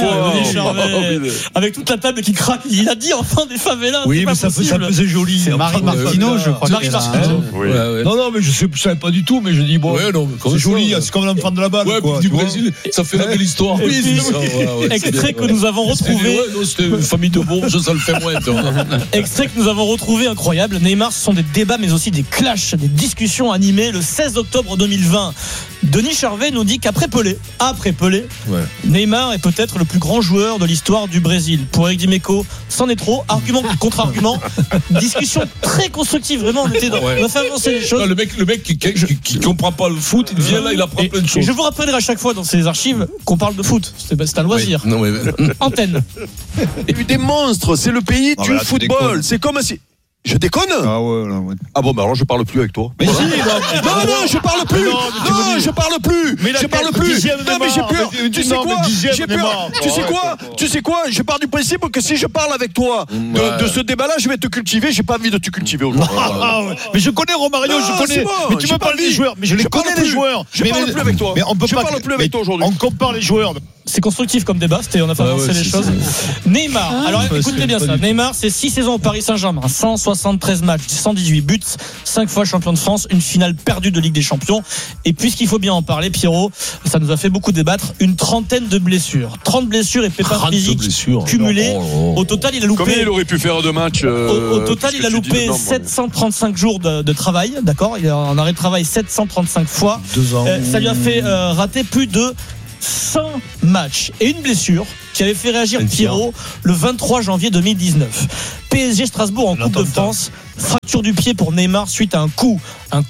[SPEAKER 14] Avec toute la table qui craque. Il a dit enfant des favelas.
[SPEAKER 8] Oui, mais ça faisait joli.
[SPEAKER 11] C'est Marie Martino, je crois.
[SPEAKER 14] Marie Martino.
[SPEAKER 8] Non, mais je savais pas du tout, mais je dis bon. C'est joli, c'est comme l'enfant de la balle.
[SPEAKER 12] Ouais, du Brésil, ça fait la belle histoire.
[SPEAKER 14] Extrait que nous avons retrouvé.
[SPEAKER 12] C'était une famille de bourges, ça le fait moins.
[SPEAKER 14] Extrait que nous avons retrouvé incroyable. Neymar, ce sont des débats, mais aussi des clashs, des discussions animées. Le 16 octobre 2020, Denis Charvet nous dit qu'après Pelé, Neymar est peut-être le plus grand joueur de l'histoire du Brésil. Pour Eric Dimeco, c'en est trop. Argument contre argument. Discussion très constructive, vraiment. On a fait avancer les choses.
[SPEAKER 12] Non, le mec qui comprend pas le foot, il vient là, il apprend plein de choses.
[SPEAKER 14] Je vous rappellerai à chaque fois dans ces archives qu'on parle de foot. C'est un loisir.
[SPEAKER 12] Oui.
[SPEAKER 14] Antenne.
[SPEAKER 3] Il y a eu des monstres, c'est le pays du football. C'est comme si. Je déconne.
[SPEAKER 2] Ah ouais. Ah bon, bah alors je parle plus avec toi.
[SPEAKER 3] Mais si, non, je parle plus. Non, je parle plus. Je parle plus. Non, mais j'ai peur. Tu sais quoi? J'ai peur. Tu sais quoi? Je pars du principe que si je parle avec toi de ce débat-là, je vais te cultiver. J'ai pas envie de te cultiver aujourd'hui.
[SPEAKER 2] Mais je connais Romario, je connais. Mais tu me parles des joueurs. Mais je les connais les joueurs.
[SPEAKER 3] Je parle plus avec toi.
[SPEAKER 2] Mais on peut pas
[SPEAKER 3] parle plus avec toi aujourd'hui.
[SPEAKER 2] On compare les joueurs.
[SPEAKER 14] C'est constructif comme débat, on a fait avancer les choses. Neymar, alors écoutez bien ça. Neymar, c'est 6 saisons au Paris Saint-Germain, 173 matchs, 118 buts, 5 fois champion de France, une finale perdue de Ligue des Champions. Et puisqu'il faut bien en parler, Pierrot, ça nous a fait beaucoup débattre, une trentaine de blessures. 30 blessures et pépins physiques cumulés. Au total, il a loupé.
[SPEAKER 2] Combien il aurait pu faire de matchs
[SPEAKER 14] au total, il a loupé 735 jours de travail, d'accord? Il est en arrêt de travail 735 fois.
[SPEAKER 2] 2 ans.
[SPEAKER 14] Ça lui a fait rater plus de 100 matchs et une blessure qui avait fait réagir Pierrot le 23 janvier 2019. PSG Strasbourg en Coupe de France, fracture du pied pour Neymar suite à un coup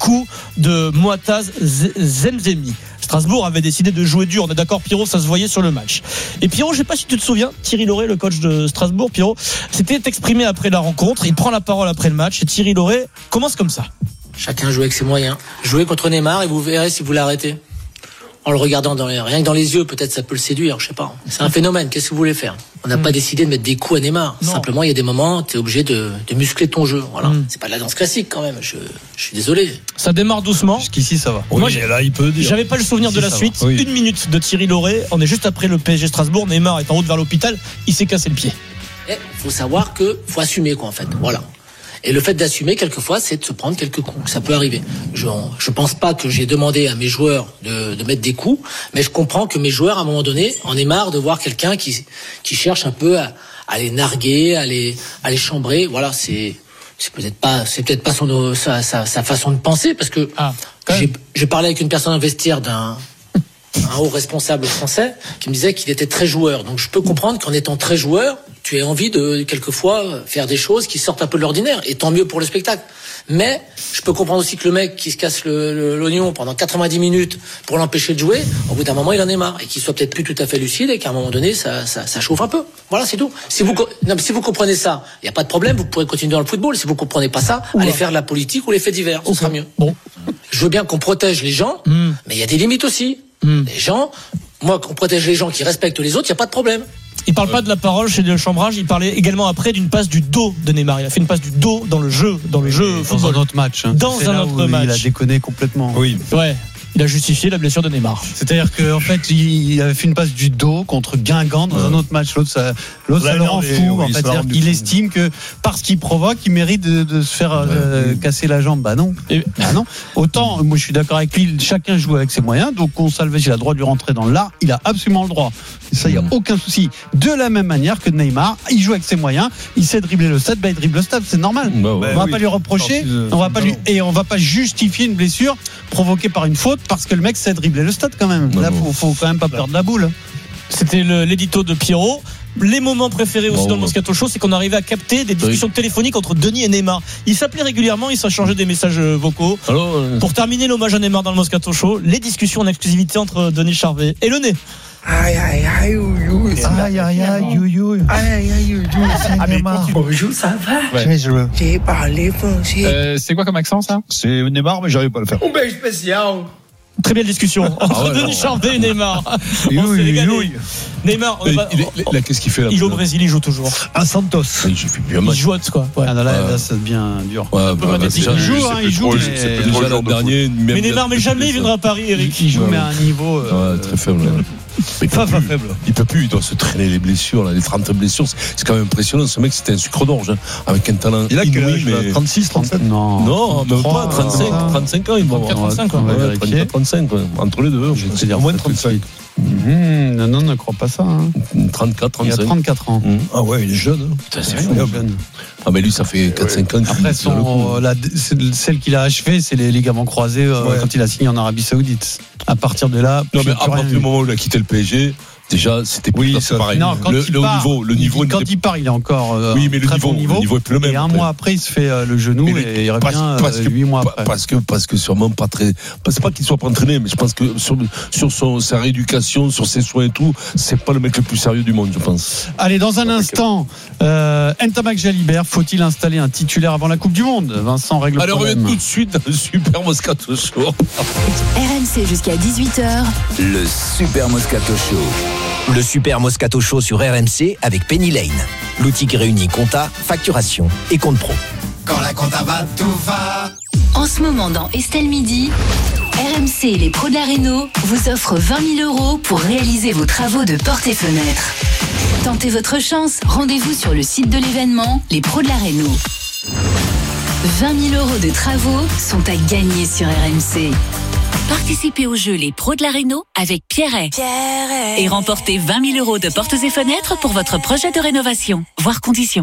[SPEAKER 14] de Moataz Zemzemi. Strasbourg avait décidé de jouer dur, on est d'accord Pierrot, ça se voyait sur le match. Et Pierrot, je sais pas si tu te souviens, Thierry Laurey, le coach de Strasbourg, Pierrot, s'était exprimé après la rencontre, il prend la parole après le match et Thierry Laurey commence comme ça.
[SPEAKER 10] Chacun joue avec ses moyens. Jouez contre Neymar et vous verrez si vous l'arrêtez. En le regardant rien que dans les yeux, peut-être ça peut le séduire, je sais pas. C'est un phénomène, qu'est-ce que vous voulez faire? On n'a pas décidé de mettre des coups à Neymar. Non. Simplement, il y a des moments, tu es obligé de muscler ton jeu. Voilà. C'est pas de la danse classique quand même, je suis désolé.
[SPEAKER 14] Ça démarre doucement.
[SPEAKER 11] Jusqu'ici, ça va.
[SPEAKER 14] Moi, là, il peut dire. J'avais pas le souvenir de la suite. Oui. 1 minute de Thierry Laurey, on est juste après le PSG Strasbourg, Neymar est en route vers l'hôpital, il s'est cassé le pied.
[SPEAKER 10] Faut savoir que faut assumer quoi en fait. Voilà. Et le fait d'assumer, quelquefois, c'est de se prendre quelques coups. Ça peut arriver. Je pense pas que j'ai demandé à mes joueurs de mettre des coups, mais je comprends que mes joueurs, à un moment donné, en aient marre de voir quelqu'un qui cherche un peu à les narguer, à les chambrer. Voilà, c'est peut-être pas sa façon de penser, parce que j'ai parlé avec une personne dans le vestiaire d'un haut responsable français qui me disait qu'il était très joueur. Donc je peux comprendre qu'en étant très joueur, tu aies envie de quelquefois faire des choses qui sortent un peu de l'ordinaire, et tant mieux pour le spectacle. Mais je peux comprendre aussi que le mec qui se casse l'oignon pendant 90 minutes pour l'empêcher de jouer, au bout d'un moment il en est marre, et qu'il soit peut-être plus tout à fait lucide, et qu'à un moment donné ça chauffe un peu. Voilà, c'est tout. Si vous comprenez ça, il n'y a pas de problème, vous pourrez continuer dans le football. Si vous comprenez pas ça, allez faire de la politique ou les faits divers, ce sera mieux.
[SPEAKER 14] Bon.
[SPEAKER 10] Je veux bien qu'on protège les gens, mais il y a des limites aussi. Les gens, moi, qu'on protège les gens qui respectent les autres, il n'y a pas de problème.
[SPEAKER 14] Il parle pas de la parole chez le chambrage, il parlait également après d'une passe du dos de Neymar. Il a fait une passe du dos dans le jeu football.
[SPEAKER 11] Dans un autre match.
[SPEAKER 14] Dans un autre match.
[SPEAKER 11] Il a déconné complètement.
[SPEAKER 14] Oui. Ouais. Il a justifié la blessure de Neymar.
[SPEAKER 11] C'est-à-dire qu'en fait, il avait fait une passe du dos contre Guingamp dans un autre match. L'autre, ça le rend fou. En fait, il estime que parce qu'il provoque, il mérite de se faire casser la jambe. Bah non. Non. Autant, moi, je suis d'accord avec lui. Chacun joue avec ses moyens. Donc, Gonçalves, il a le droit de lui rentrer dans l'art. Il a absolument le droit. Et ça, il n'y a aucun souci. De la même manière que Neymar, il joue avec ses moyens. Il sait dribbler le stade. Il dribble le stade. C'est normal. On va pas lui reprocher. On va pas justifier une blessure provoquée par une faute parce que le mec sait dribbler le stade quand même. Là, faut quand même pas perdre la boule.
[SPEAKER 14] C'était l'édito de Pierrot. Les moments préférés aussi dans le Moscato Show, c'est qu'on arrivait à capter des discussions téléphoniques entre Denis et Neymar. Ils s'appelaient régulièrement, ils s'échangeaient des messages vocaux. Pour terminer l'hommage à Neymar dans le Moscato Show, les discussions en exclusivité entre Denis Charvet et le nez.
[SPEAKER 13] Aïe aïe aïe ouïou.
[SPEAKER 8] Aïe aïe aïe ouïou.
[SPEAKER 13] Aïe aïe aïe ouïou.
[SPEAKER 8] C'est Neymar.
[SPEAKER 13] Bonjour, ça va? J'ai parlé français.
[SPEAKER 11] C'est quoi comme accent ça?
[SPEAKER 2] C'est Neymar, mais j'arrive pas à le faire.
[SPEAKER 13] Un beijo spécial.
[SPEAKER 14] Très belle discussion entre Denis Charvet et Neymar. On s'est régalé. Neymar,
[SPEAKER 12] qu'est-ce qu'il fait là?
[SPEAKER 14] Il joue au Brésil, il joue toujours.
[SPEAKER 8] À Santos.
[SPEAKER 12] Il
[SPEAKER 14] joue quoi.
[SPEAKER 11] Là, ça devient dur.
[SPEAKER 14] Il joue. Mais Neymar, mais jamais il viendra à Paris, Eric.
[SPEAKER 11] Il joue, mais à un niveau
[SPEAKER 12] très faible. Il peut plus, il doit se traîner les blessures, les 30 blessures. C'est quand même impressionnant. Ce mec, c'était un sucre d'orge, avec un talent.
[SPEAKER 2] Il a quel âge, 36, 37?
[SPEAKER 12] Non, même pas, 35 ans. Il va avoir 35, entre les deux.
[SPEAKER 2] C'est au moins 35.
[SPEAKER 11] Non, ne crois pas ça.
[SPEAKER 12] 34, 35.
[SPEAKER 11] Il a 34 ans.
[SPEAKER 2] Ah ouais, il est jeune.
[SPEAKER 11] C'est jeune.
[SPEAKER 12] Ah mais lui ça fait 4-5 ans.
[SPEAKER 11] Après celle qu'il a achevé, c'est les ligaments croisés quand il a signé en Arabie Saoudite. À partir de là,
[SPEAKER 12] non mais à partir du moment où il a quitté le PSG, Déjà, c'était pareil.
[SPEAKER 11] Non, quand
[SPEAKER 12] le niveau.
[SPEAKER 11] Quand il part, il est encore
[SPEAKER 12] oui, mais le
[SPEAKER 11] niveau
[SPEAKER 12] est plus le même.
[SPEAKER 11] Et un mois après, il se fait le genou et il revient 8 mois après.
[SPEAKER 12] Parce que sûrement pas très. C'est pas qu'il soit pas entraîné, mais je pense que sur sa rééducation, sur ses soins et tout, c'est pas le mec le plus sérieux du monde, je pense.
[SPEAKER 11] Allez, dans un instant, Ntamak Jalibert, faut-il installer un titulaire avant la Coupe du Monde? Vincent règle le problème.
[SPEAKER 12] Alors, on revient tout de suite dans le Super Moscato Show.
[SPEAKER 22] RMC jusqu'à 18h.
[SPEAKER 6] Le Super Moscato Show.
[SPEAKER 1] Le Super Moscato Show sur RMC avec Penny Lane. L'outil qui réunit compta, facturation et compte pro.
[SPEAKER 15] Quand la compta va, tout va.
[SPEAKER 22] En ce moment, dans Estelle Midi, RMC et les pros de la Réno vous offrent 20 000 € pour réaliser vos travaux de portes et fenêtres. Tentez votre chance, rendez-vous sur le site de l'événement, les pros de la Réno. 20 000 € de travaux sont à gagner sur RMC. Participez au jeu Les Pros de la Réno avec Pierret. Et remportez 20 000 € de portes et fenêtres pour votre projet de rénovation. Voir conditions.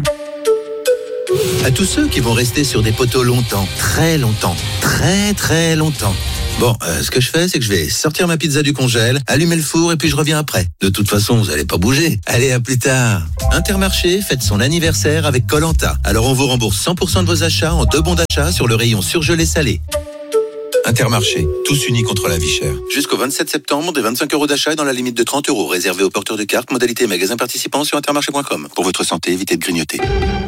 [SPEAKER 16] À tous ceux qui vont rester sur des poteaux longtemps, très longtemps, très longtemps. Bon, ce que je fais, c'est que je vais sortir ma pizza du congèle, allumer le four et puis je reviens après. De toute façon, vous allez pas bouger. Allez, à plus tard. Intermarché fête son anniversaire avec Koh-Lanta. Alors on vous rembourse 100% de vos achats en 2 bons d'achat sur le rayon surgelé salé. Intermarché, tous unis contre la vie chère. Jusqu'au 27 septembre, des 25 € d'achat et dans la limite de 30 € réservés aux porteurs de cartes, modalité magasin participant sur intermarché.com. Pour votre santé, évitez de grignoter.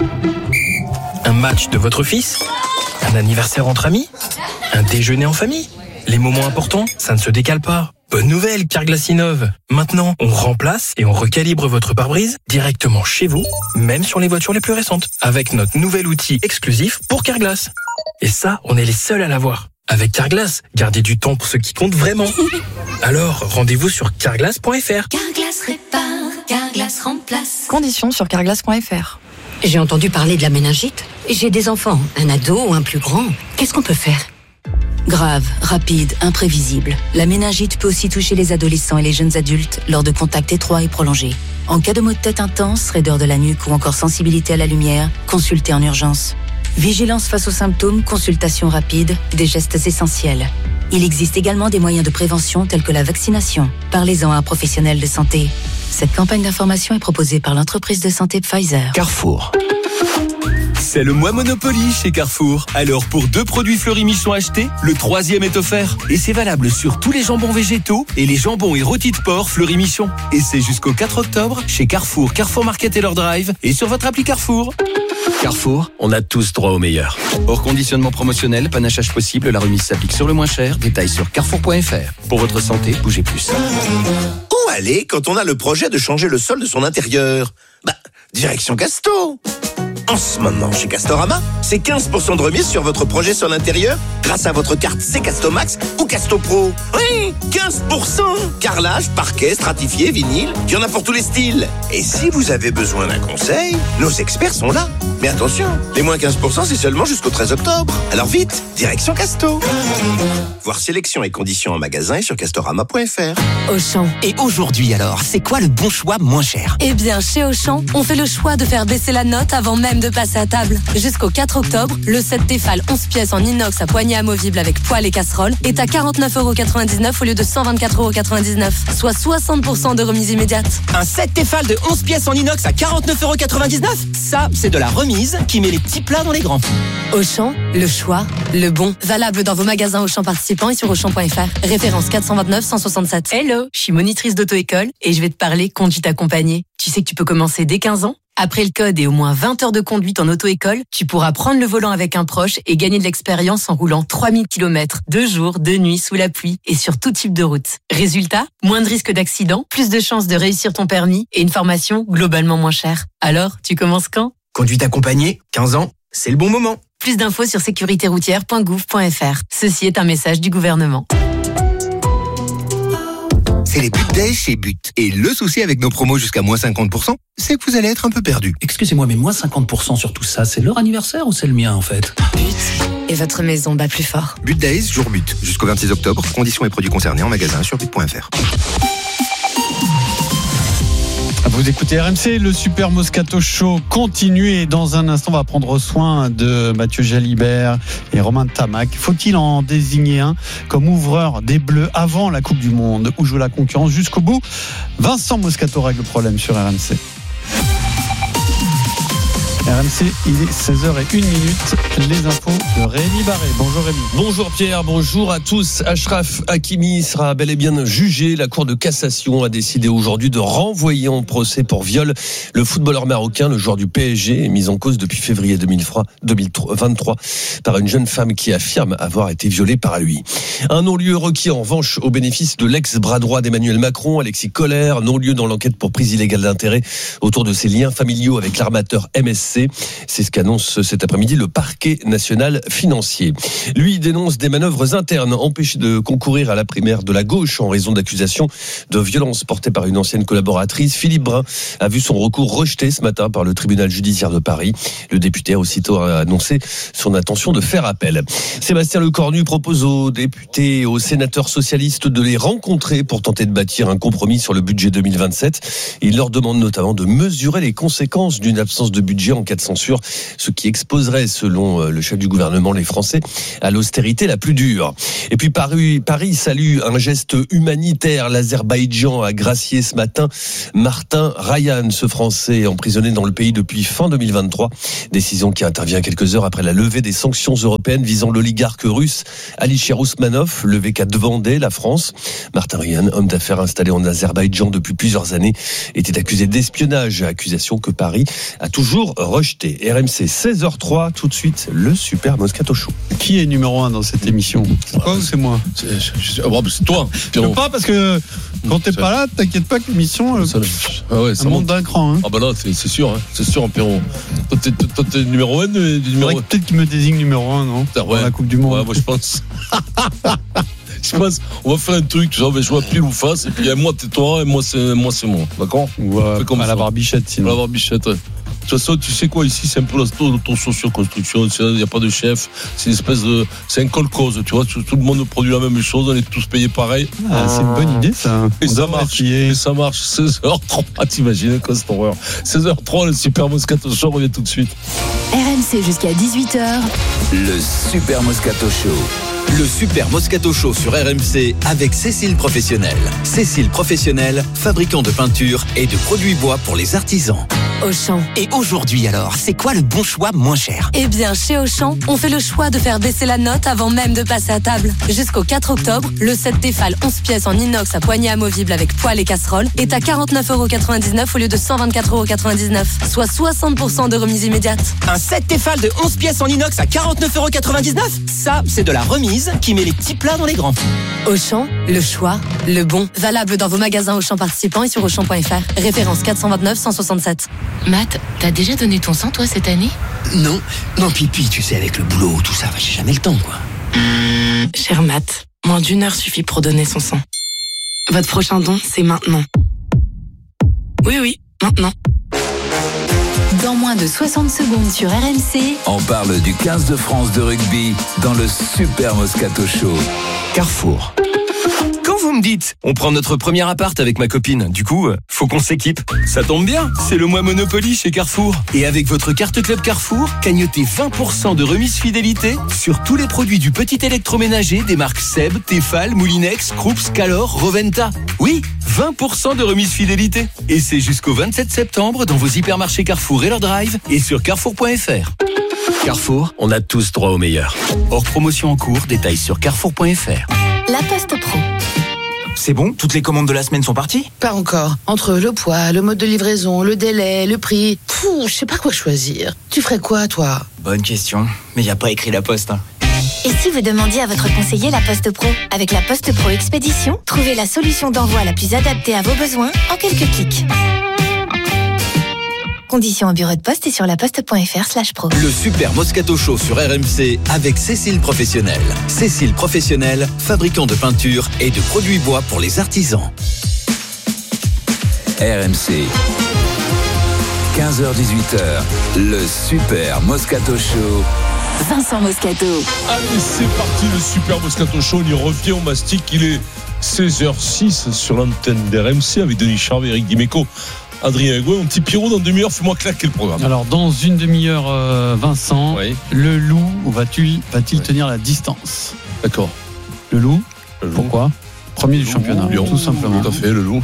[SPEAKER 17] Un match de votre fils? Un anniversaire entre amis? Un déjeuner en famille? Les moments importants, ça ne se décale pas. Bonne nouvelle, Carglass innove. Maintenant, on remplace et on recalibre votre pare-brise directement chez vous, même sur les voitures les plus récentes, avec notre nouvel outil exclusif pour Carglass. Et ça, on est les seuls à l'avoir. Avec Carglass, gardez du temps pour ce qui compte vraiment. Alors, rendez-vous sur carglass.fr.
[SPEAKER 22] Carglass répare, Carglass remplace.
[SPEAKER 18] Conditions sur carglass.fr.
[SPEAKER 20] J'ai entendu parler de la méningite. J'ai des enfants, un ado ou un plus grand. Qu'est-ce qu'on peut faire?
[SPEAKER 22] Grave, rapide, imprévisible. La méningite peut aussi toucher les adolescents et les jeunes adultes lors de contacts étroits et prolongés. En cas de maux de tête intense, raideur de la nuque ou encore sensibilité à la lumière, consultez en urgence. Vigilance face aux symptômes, consultation rapide, des gestes essentiels. Il existe également des moyens de prévention tels que la vaccination. Parlez-en à un professionnel de santé. Cette campagne d'information est proposée par l'entreprise de santé Pfizer.
[SPEAKER 7] Carrefour. C'est le mois Monopoly chez Carrefour. Alors pour 2 produits Fleury Michon achetés, le 3e est offert. Et c'est valable sur tous les jambons végétaux et les jambons et rôtis de porc Fleury Michon. Et c'est jusqu'au 4 octobre chez Carrefour, Carrefour Market et leur drive et sur votre appli Carrefour. Carrefour, on a tous droit au meilleur. Hors conditionnement promotionnel, panachage possible, la remise s'applique sur le moins cher. Détails sur carrefour.fr. Pour votre santé, bougez plus.
[SPEAKER 16] Où aller quand on a le projet de changer le sol de son intérieur? Direction Casto. En ce moment, chez Castorama, c'est 15% de remise sur votre projet sol intérieur grâce à votre carte C-Castomax ou Casto Pro. Oui, 15%. Carrelage, parquet, stratifié, vinyle, il y en a pour tous les styles. Et si vous avez besoin d'un conseil, nos experts sont là. Mais attention, les moins 15%, c'est seulement jusqu'au 13 octobre. Alors vite, direction Casto. Voir sélection et conditions en magasin et sur castorama.fr.
[SPEAKER 1] Auchan. Et aujourd'hui alors, c'est quoi le bon choix moins cher?
[SPEAKER 18] Eh bien, chez Auchan, on fait le choix de faire baisser la note avant même de passer à table. Jusqu'au 4 octobre, le set Tefal 11 pièces en inox à poignée amovible avec poêle et casserole est à 49,99 € au lieu de 124,99 €, soit 60% de remise immédiate.
[SPEAKER 1] Un set Tefal de 11 pièces en inox à 49,99 €? Ça, c'est de la remise qui met les petits plats dans les grands.
[SPEAKER 18] Auchan, le choix, le bon. Valable dans vos magasins Auchan participants et sur Auchan.fr. Référence 429 167. Hello, je suis monitrice d'auto-école et je vais te parler conduite accompagnée. Tu sais que tu peux commencer dès 15 ans? Après le code et au moins 20 heures de conduite en auto-école, tu pourras prendre le volant avec un proche et gagner de l'expérience en roulant 3000 km, 2 jours, 2 nuits, sous la pluie et sur tout type de route. Résultat, moins de risques d'accident, plus de chances de réussir ton permis et une formation globalement moins chère. Alors, tu commences quand?
[SPEAKER 1] Conduite accompagnée, 15 ans, c'est le bon moment.
[SPEAKER 18] Plus d'infos sur sécuritéroutière.gouv.fr. Ceci est un message du gouvernement.
[SPEAKER 25] C'est les But Days chez But. Et le souci avec nos promos jusqu'à moins 50%, c'est que vous allez être un peu perdu.
[SPEAKER 19] Excusez-moi, mais moins 50% sur tout ça, c'est leur anniversaire ou c'est le mien en fait?
[SPEAKER 18] But. Et votre maison bat plus fort.
[SPEAKER 25] But Days, jour But. Jusqu'au 26 octobre, conditions et produits concernés en magasin sur but.fr.
[SPEAKER 11] Vous écoutez RMC, le Super Moscato Show continue et dans un instant on va prendre soin de Mathieu Jalibert et Romain Tamac. Faut-il en désigner un comme ouvreur des Bleus avant la Coupe du Monde ou jouer la concurrence jusqu'au bout? Vincent Moscato règle le problème sur RMC. RMC, il est 16h01. Les infos de Rémi Barré. Bonjour Rémi.
[SPEAKER 4] Bonjour Pierre, bonjour à tous. Achraf Hakimi sera bel et bien jugé. La Cour de cassation a décidé aujourd'hui de renvoyer en procès pour viol le footballeur marocain, le joueur du PSG, mis en cause depuis février 2023 par une jeune femme qui affirme avoir été violée par lui. Un non-lieu requis en revanche au bénéfice de l'ex-bras droit d'Emmanuel Macron, Alexis Kohler, non-lieu dans l'enquête pour prise illégale d'intérêt autour de ses liens familiaux avec l'armateur MSC. C'est ce qu'annonce cet après-midi le parquet national financier. Lui dénonce des manœuvres internes empêchées de concourir à la primaire de la gauche en raison d'accusations de violence portées par une ancienne collaboratrice. Philippe Brun a vu son recours rejeté ce matin par le tribunal judiciaire de Paris. Le député a aussitôt annoncé son intention de faire appel. Sébastien Lecornu propose aux députés et aux sénateurs socialistes de les rencontrer pour tenter de bâtir un compromis sur le budget 2027. Il leur demande notamment de mesurer les conséquences d'une absence de budget en cas de censure, ce qui exposerait, selon le chef du gouvernement, les Français à l'austérité la plus dure. Et puis Paris salue un geste humanitaire. L'Azerbaïdjan a gracié ce matin Martin Rayan, ce Français emprisonné dans le pays depuis fin 2023. Décision qui intervient quelques heures après la levée des sanctions européennes visant l'oligarque russe Alisher Ousmanov, levé qu'a demandé la France. Martin Rayan, homme d'affaires installé en Azerbaïdjan depuis plusieurs années, était accusé d'espionnage, accusation que Paris a toujours rejetée. RMC 16h03, tout de suite le Super Moscato Show.
[SPEAKER 11] Qui est numéro 1 dans cette émission? C'est toi ou c'est moi?
[SPEAKER 12] C'est toi.
[SPEAKER 11] Je peux pas parce que quand t'es pas là, t'inquiète pas que l'émission
[SPEAKER 12] un
[SPEAKER 11] monte d'un cran.
[SPEAKER 12] Ah bah là, c'est sûr, Pierrot. Toi t'es numéro 1
[SPEAKER 11] peut-être qu'il me désigne numéro 1, non? Dans la Coupe du Monde.
[SPEAKER 12] Ouais, moi je pense. Je pense, on va faire un truc, tu sais, on va jouer à pile ou face, et puis moi t'es toi, et moi c'est moi, d'accord?
[SPEAKER 11] Ouais, comme à la barbichette, sinon.
[SPEAKER 12] À la barbichette, ouais. De toute façon, tu sais quoi, ici, c'est un peu l'auto-socio-construction, il n'y a pas de chef, c'est une espèce de. C'est un col-cause, tu vois, tout le monde produit la même chose, on est tous payés pareil.
[SPEAKER 11] Ah, c'est une bonne idée, ça.
[SPEAKER 12] Et ça marche, 16h03, t'imagines, quoi, cette horreur. 16h03, le Super Moscato Show revient tout de suite.
[SPEAKER 5] RMC jusqu'à 18h.
[SPEAKER 6] Le Super Moscato Show.
[SPEAKER 9] Le Super Moscato Show sur RMC avec Cécile Professionnel. Cécile Professionnel, fabricant de peinture et de produits bois pour les artisans.
[SPEAKER 5] Auchan.
[SPEAKER 1] Et aujourd'hui alors, c'est quoi le bon choix moins cher?
[SPEAKER 18] Eh bien, chez Auchan, on fait le choix de faire baisser la note avant même de passer à table. Jusqu'au 4 octobre, le set Tefal 11 pièces en inox à poignée amovible avec poêle et casserole est à 49,99€ au lieu de 124,99€, soit 60% de remise immédiate.
[SPEAKER 1] Un set Tefal de 11 pièces en inox à 49,99€? Ça, c'est de la remise qui met les petits plats dans les grands.
[SPEAKER 18] Auchan, le choix, le bon. Valable dans vos magasins Auchan participants et sur Auchan.fr. Référence 429 167.
[SPEAKER 5] Matt, t'as déjà donné ton sang, toi, cette année?
[SPEAKER 1] Non, pipi, tu sais, avec le boulot, tout ça, j'ai jamais le temps, quoi.
[SPEAKER 5] Cher Matt, moins d'1 heure suffit pour donner son sang. Votre prochain don, c'est maintenant. Oui, maintenant. Dans moins de 60 secondes sur RMC,
[SPEAKER 6] on parle du 15 de France de rugby dans le Super Moscato Show.
[SPEAKER 7] Carrefour. Quand vous me dites, on prend notre premier appart avec ma copine, du coup, faut qu'on s'équipe. Ça tombe bien, c'est le mois Monopoly chez Carrefour. Et avec votre carte Club Carrefour, cagnotez 20% de remise fidélité sur tous les produits du petit électroménager des marques Seb, Tefal, Moulinex, Krups, Calor, Roventa. Oui, 20% de remise fidélité. Et c'est jusqu'au 27 septembre dans vos hypermarchés Carrefour et leur drive et sur carrefour.fr. Carrefour, on a tous droit au meilleur. Hors promotion en cours, détails sur carrefour.fr.
[SPEAKER 5] La Poste Pro.
[SPEAKER 1] C'est bon? Toutes les commandes de la semaine sont parties?
[SPEAKER 23] Pas encore. Entre le poids, le mode de livraison, le délai, le prix... je sais pas quoi choisir. Tu ferais quoi, toi?
[SPEAKER 1] Bonne question. Mais y a pas écrit la Poste, hein.
[SPEAKER 22] Et si vous demandiez à votre conseiller La Poste Pro? Avec La Poste Pro Expédition, trouvez la solution d'envoi la plus adaptée à vos besoins en quelques clics. Conditions en bureau de poste et sur laposte.fr/pro.
[SPEAKER 9] Le Super Moscato Show sur RMC avec Cécile Professionnel. Cécile Professionnel, fabricant de peinture et de produits bois pour les artisans.
[SPEAKER 6] RMC. 15h-18h, le Super Moscato Show.
[SPEAKER 5] Vincent Moscato.
[SPEAKER 12] Allez, c'est parti, le Super Moscato Show. On y revient au mastic. Il est 16h06 sur l'antenne d'RMC avec Denis Charvet et Eric Dimeco. Adrien Egouet, mon petit Pierrot, dans une demi-heure, fais-moi claquer le programme.
[SPEAKER 11] Alors, dans une demi-heure, Vincent, le loup va-t-il tenir la distance?
[SPEAKER 12] D'accord.
[SPEAKER 11] Le loup. Pourquoi? Premier du championnat,
[SPEAKER 12] Lyon,
[SPEAKER 11] tout simplement.
[SPEAKER 12] Tout à fait, le loup.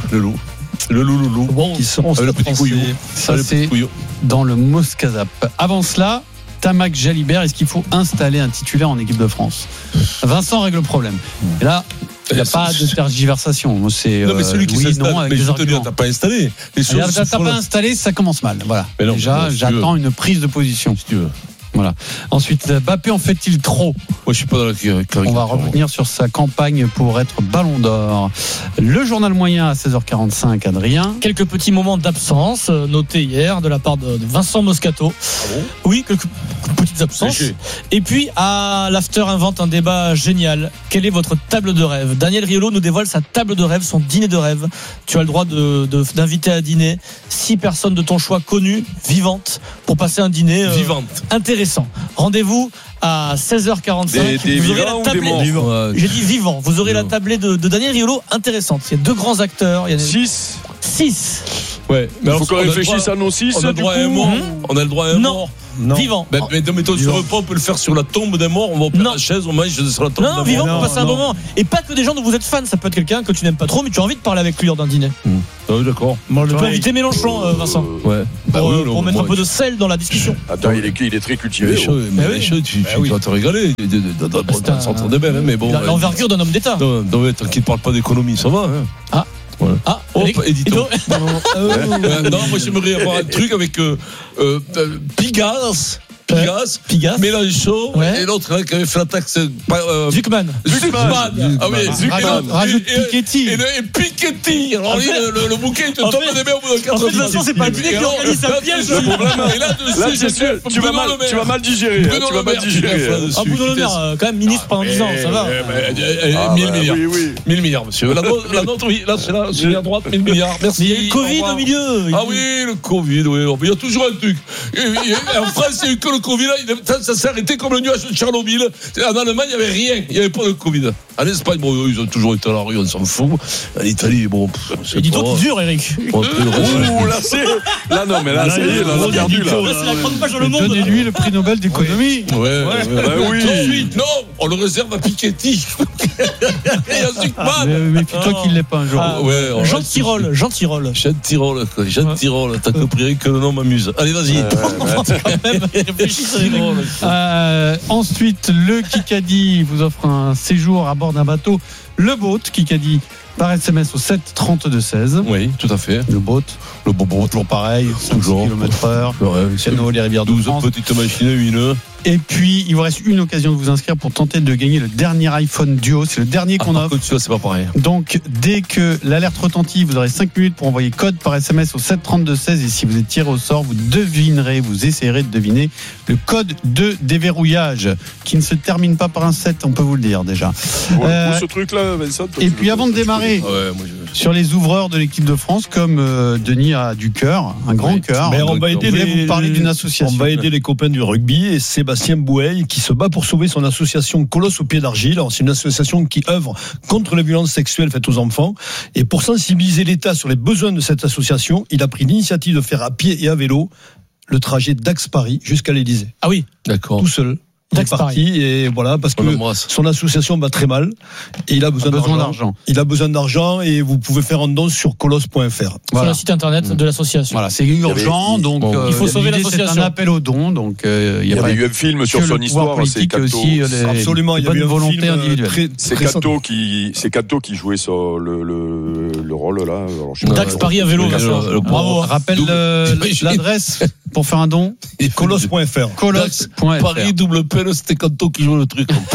[SPEAKER 11] Bon,
[SPEAKER 12] qui sont le petit couillou.
[SPEAKER 11] Ça, c'est dans le Moscazap. Avant cela, Tamac Jalibert, est-ce qu'il faut installer un titulaire en équipe de France? Vincent règle le problème. Et là, il n'y a pas de tergiversation.
[SPEAKER 12] Non, mais celui qui s'installe, mais je te dis, t'as pas installé.
[SPEAKER 11] T'as pas installé, ça commence mal. Voilà.
[SPEAKER 12] Non,
[SPEAKER 11] déjà, j'attends une prise de position.
[SPEAKER 12] Si tu veux.
[SPEAKER 11] Voilà. Ensuite, Mbappé en fait-il trop?
[SPEAKER 12] Moi, je suis pas dans la caricature.
[SPEAKER 11] On va revenir sur sa campagne pour être Ballon d'Or. Le journal moyen à 16h45, Adrien.
[SPEAKER 14] Quelques petits moments d'absence notés hier de la part de Vincent Moscato.
[SPEAKER 12] Ah bon?
[SPEAKER 14] Oui, quelques petites absences. Et puis, à l'after invente un débat génial. Quelle est votre table de rêve? Daniel Riolo nous dévoile sa table de rêve, son dîner de rêve. Tu as le droit d'inviter à dîner 6 personnes de ton choix connues, vivantes, pour passer un dîner intéressant. Rendez-vous à 16h45. Vous aurez la tablée. J'ai dit vivant. Vous aurez la tablée de Daniel Riolo intéressante. Il y a 2 grands acteurs.
[SPEAKER 3] 6.
[SPEAKER 12] Ouais,
[SPEAKER 3] mais il faut qu'on réfléchisse à nos 6.
[SPEAKER 12] On a le droit à un mort. On a le droit à un mort.
[SPEAKER 14] Non. Vivant.
[SPEAKER 12] Mais mettons sur le repas, on peut le faire sur la tombe d'un mort. On va prendre la chaise, on mange sur la tombe d'un mort.
[SPEAKER 14] Non, vivant pour passer un moment. Et pas que des gens dont vous êtes fan. Ça peut être quelqu'un que tu n'aimes pas trop, mais tu as envie de parler avec lui lors d'un dîner.
[SPEAKER 12] Ah oui, d'accord.
[SPEAKER 14] Tu peux inviter Mélenchon, Vincent.
[SPEAKER 12] Ouais.
[SPEAKER 14] Pour mettre un peu de sel dans la discussion.
[SPEAKER 3] Attends, il est très cultivé.
[SPEAKER 12] Mais tu vas te régaler. Ça s'entend de belle, mais bon.
[SPEAKER 14] L'envergure d'un homme d'État.
[SPEAKER 12] Non, tant qu'il ne parle pas d'économie, ça va.
[SPEAKER 14] Ah.
[SPEAKER 12] Voilà. Édito.
[SPEAKER 14] Non,
[SPEAKER 12] moi j'aimerais avoir un truc avec Pigas, Mélenchon et l'autre qui avait fait la taxe.
[SPEAKER 14] Zuckman.
[SPEAKER 12] Ah oui, Zuckman.
[SPEAKER 11] Rajoute Piketty.
[SPEAKER 12] Et Piketty. Alors le bouquet, il te tombe des mains au bout de 4 ans.
[SPEAKER 14] En fait, de toute façon, c'est pas le dîner qui organise un piège.
[SPEAKER 12] Et là,
[SPEAKER 3] c'est sûr, tu vas mal digérer.
[SPEAKER 14] Bruno Le Maire, quand même ministre pendant 10 ans, ça va.
[SPEAKER 12] 1000 milliards. 1000 milliards, monsieur. La nôtre, oui. Là, c'est la droite, 1000 milliards. Merci.
[SPEAKER 14] Il y a le Covid au milieu.
[SPEAKER 12] Ah oui, le Covid, oui. Il y a toujours un truc. En France, il y a eu que le Covid, ça s'est arrêté comme le nuage de Tchernobyl. En Allemagne, il n'y avait rien. Il n'y avait pas de Covid. En Espagne, bon, ils ont toujours été à la rue, on s'en fout. En Italie, bon.
[SPEAKER 14] Et dis-toi qu'il dure, Eric.
[SPEAKER 3] Ouh, là, c'est. Là, non, mais là, ça y est, là, on a perdu, là.
[SPEAKER 14] C'est la grande page dans le monde.
[SPEAKER 11] Donnez-lui le prix Nobel d'économie.
[SPEAKER 12] Ouais.
[SPEAKER 3] Oui.
[SPEAKER 12] Non, on le réserve à Piketty. Et à Zuckman.
[SPEAKER 11] Mais méfie-toi qu'il ne l'est pas un jour.
[SPEAKER 14] Jean Tirole.
[SPEAKER 12] Jean Tirole, t'as compris que le nom m'amuse. Allez, vas-y.
[SPEAKER 11] Ensuite, le Kikadi vous offre un séjour à bord d'un bateau. Le boat Kikadi par SMS au 7 32 16.
[SPEAKER 12] Oui, tout à fait.
[SPEAKER 11] Le boat, toujours pareil, 5 km/h. Piano, les rivières de
[SPEAKER 12] 12
[SPEAKER 11] France.
[SPEAKER 12] petites machines, une.
[SPEAKER 11] Et puis, il vous reste une occasion de vous inscrire pour tenter de gagner le dernier iPhone Duo. C'est le dernier qu'on offre.
[SPEAKER 12] C'est pas pareil.
[SPEAKER 11] Donc, dès que l'alerte retentit, vous aurez 5 minutes pour envoyer code par SMS au 7 32 16. Et si vous êtes tiré au sort, vous essayerez de deviner le code de déverrouillage qui ne se termine pas par un 7, on peut vous le dire déjà.
[SPEAKER 3] Ce truc-là, Vincent.
[SPEAKER 11] Et puis, avant de démarrer sur les ouvreurs de l'équipe de France, comme Denis a du cœur, un grand cœur.
[SPEAKER 8] Mais on va aider
[SPEAKER 11] vous parler d'une association.
[SPEAKER 8] On va aider les copains du rugby et Sébastien Boueil qui se bat pour sauver son association Colosse au pied d'argile. Alors, c'est une association qui œuvre contre les violences sexuelles faites aux enfants. Et pour sensibiliser l'État sur les besoins de cette association, il a pris l'initiative de faire à pied et à vélo le trajet d'Aix-Paris jusqu'à l'Élysée.
[SPEAKER 14] Ah oui,
[SPEAKER 12] d'accord.
[SPEAKER 8] Tout seul. Il est parti et voilà parce que son association va très mal et il a besoin d'argent. Il a besoin d'argent et vous pouvez faire un don sur colosse.fr.
[SPEAKER 14] Sur le site internet de l'association.
[SPEAKER 11] Voilà, c'est urgent donc
[SPEAKER 14] il faut sauver l'association.
[SPEAKER 11] C'est un appel aux dons donc
[SPEAKER 3] il y avait eu un film sur son histoire, c'est Cato.
[SPEAKER 8] Absolument, il y avait une volonté individuelle.
[SPEAKER 3] C'est Cato qui jouait sur le rôle là.
[SPEAKER 14] Dax Paris à vélo.
[SPEAKER 11] Bravo. Rappelle l'adresse pour faire un don.
[SPEAKER 8] Colosse.fr.
[SPEAKER 11] Colosse.fr.
[SPEAKER 12] Paris double peine, c'était Canto qui jouait le truc.
[SPEAKER 3] Non,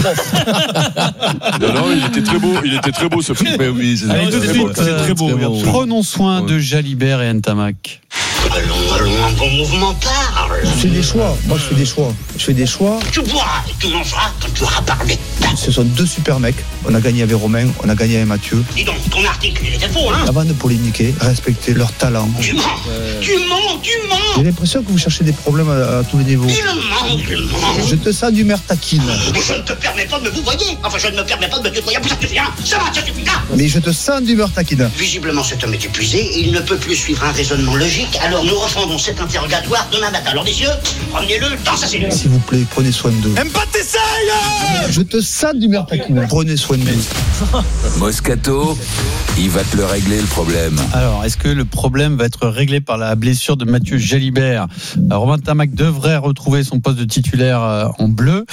[SPEAKER 3] il était très beau ce film.
[SPEAKER 12] Mais oui,
[SPEAKER 11] c'est très beau. Prenons soin de Jalibert et Ntamak.
[SPEAKER 15] Allons
[SPEAKER 2] un bon mouvement, parle.
[SPEAKER 10] Je fais des choix. Moi, je fais des choix.
[SPEAKER 2] Tu boiras et tu mangeras quand tu auras parlé.
[SPEAKER 10] Ce sont deux super mecs. On a gagné avec Romain, on a gagné avec Mathieu.
[SPEAKER 2] Dis donc, ton article, il était faux, hein?
[SPEAKER 10] Avant de polémiquer, respecter leur talent.
[SPEAKER 2] Tu mens.
[SPEAKER 10] J'ai l'impression que vous cherchez des problèmes à tous les niveaux.
[SPEAKER 2] Il ment.
[SPEAKER 10] Je te sens d'humeur taquine.
[SPEAKER 2] Je ne te permets pas de me vouvoyer. Enfin, je ne me permets pas de me tutoyer. Ça suffit, hein? Ça suffit là.
[SPEAKER 10] Mais je te sens d'humeur taquine.
[SPEAKER 2] Visiblement, cet homme est épuisé et il ne peut plus suivre un raisonnement logique. Alors, nous refondons cet interrogatoire demain matin. Alors, messieurs, promenez-le dans sa cellule.
[SPEAKER 10] S'il vous plaît, prenez soin d'eux.
[SPEAKER 2] Aime pas t'essayes.
[SPEAKER 10] Je te sens d'humeur taquine. Prenez soin d'eux.
[SPEAKER 6] Moscato, il va te le régler le problème.
[SPEAKER 11] Alors, est-ce que le problème va être réglé par la blessure de Mathieu Jalibert? Romain Ntamack devrait retrouver son poste de titulaire en bleu,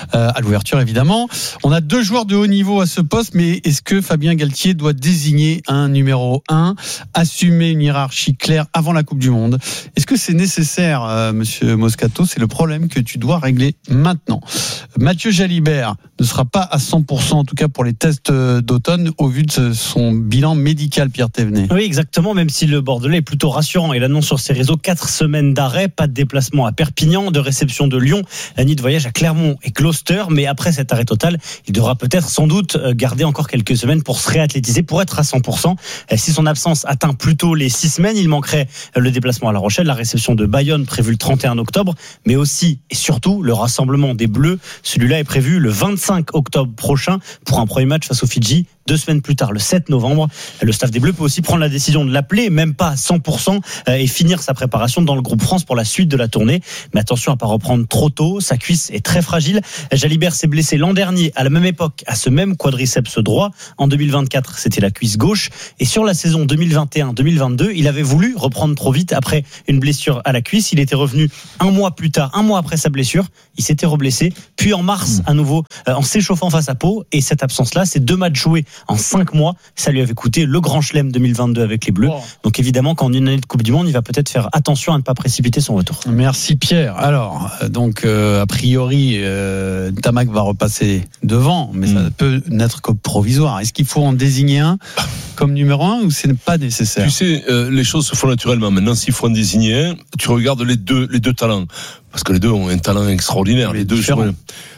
[SPEAKER 11] à l'ouverture évidemment. On a 2 joueurs de haut niveau à ce poste, mais est-ce que Fabien Galtier doit désigner un numéro 1, assumer une hiérarchie claire avant la Coupe du Monde? Est-ce que c'est nécessaire, monsieur Moscato? C'est le problème que tu dois régler maintenant. Mathieu Jalibert ne sera pas à 100%, en tout cas pour les tests d'automne, au vu de son bilan médical, Pierre Thévenet.
[SPEAKER 14] Oui, exactement, même si le Bordelais est plutôt rassurant. Il annonce sur ses réseaux 4 semaines d'arrêt, pas de déplacement à Perpignan, de réception de Lyon, ni de voyage à Clermont et Gloucester. Mais après cet arrêt total, il devra peut-être sans doute garder encore quelques semaines pour se réathlétiser, pour être à 100%. Si son absence atteint plutôt les 6 semaines, il manquerait le déplacement à La Rochelle, la réception de Bayonne prévue le 31 octobre, mais aussi et surtout le rassemblement des Bleus. Celui-là est prévu le 25 octobre prochain pour un premier match face aux Fidji. 2 semaines plus tard, le 7 novembre, le staff des Bleus peut aussi prendre la décision de l'appeler, même pas à 100%, et finir sa préparation dans le groupe France pour la suite de la tournée. Mais attention à pas reprendre trop tôt, sa cuisse est très fragile. Jalibert s'est blessé l'an dernier, à la même époque, à ce même quadriceps droit. En 2024, c'était la cuisse gauche. Et sur la saison 2021-2022, il avait voulu reprendre trop vite après une blessure à la cuisse. Il était revenu 1 mois plus tard, 1 mois après sa blessure. Il s'était reblessé. Puis en mars, à nouveau, en s'échauffant face à Pau. Et cette absence-là, ces 2 matchs joués en 5 mois, ça lui avait coûté le Grand Chelem 2022 avec les Bleus. Donc évidemment, qu'en une année de Coupe du Monde, il va peut-être faire attention à ne pas précipiter son retour.
[SPEAKER 11] Merci Pierre. Alors, donc a priori, Ntamack va repasser devant, mais ça peut n'être que provisoire. Est-ce qu'il faut en désigner un comme numéro 1 ou ce n'est pas nécessaire?
[SPEAKER 12] Tu sais, les choses se font naturellement. Maintenant, s'il faut en désigner un, tu regardes les deux talents, parce que les deux ont un talent extraordinaire. Les deux joueurs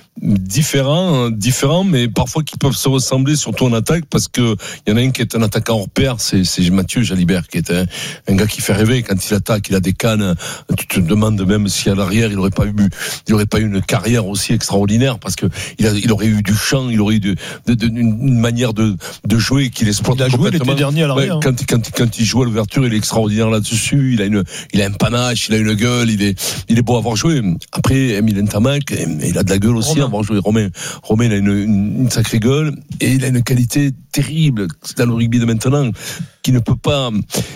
[SPEAKER 12] différents, mais parfois qui peuvent se ressembler, surtout en attaque, parce que il y en a un qui est un attaquant hors pair, c'est Mathieu Jalibert, qui est un gars qui fait rêver. Quand il attaque, il a des cannes. Tu te demandes même si à l'arrière il aurait pas eu une carrière aussi extraordinaire, parce que il aurait eu du champ, il aurait eu une manière de jouer qu'il exploite complètement.
[SPEAKER 8] Il a joué l'été dernier à l'arrière.
[SPEAKER 12] Quand il joue à l'ouverture, il est extraordinaire là-dessus. Il a un panache, il a une gueule, il est beau à avoir joué. Après, Emile Ntamack, il a de la gueule aussi. Avoir joué Romain, il a une sacrée gueule et il a une qualité terrible dans le rugby de maintenant qui ne peut pas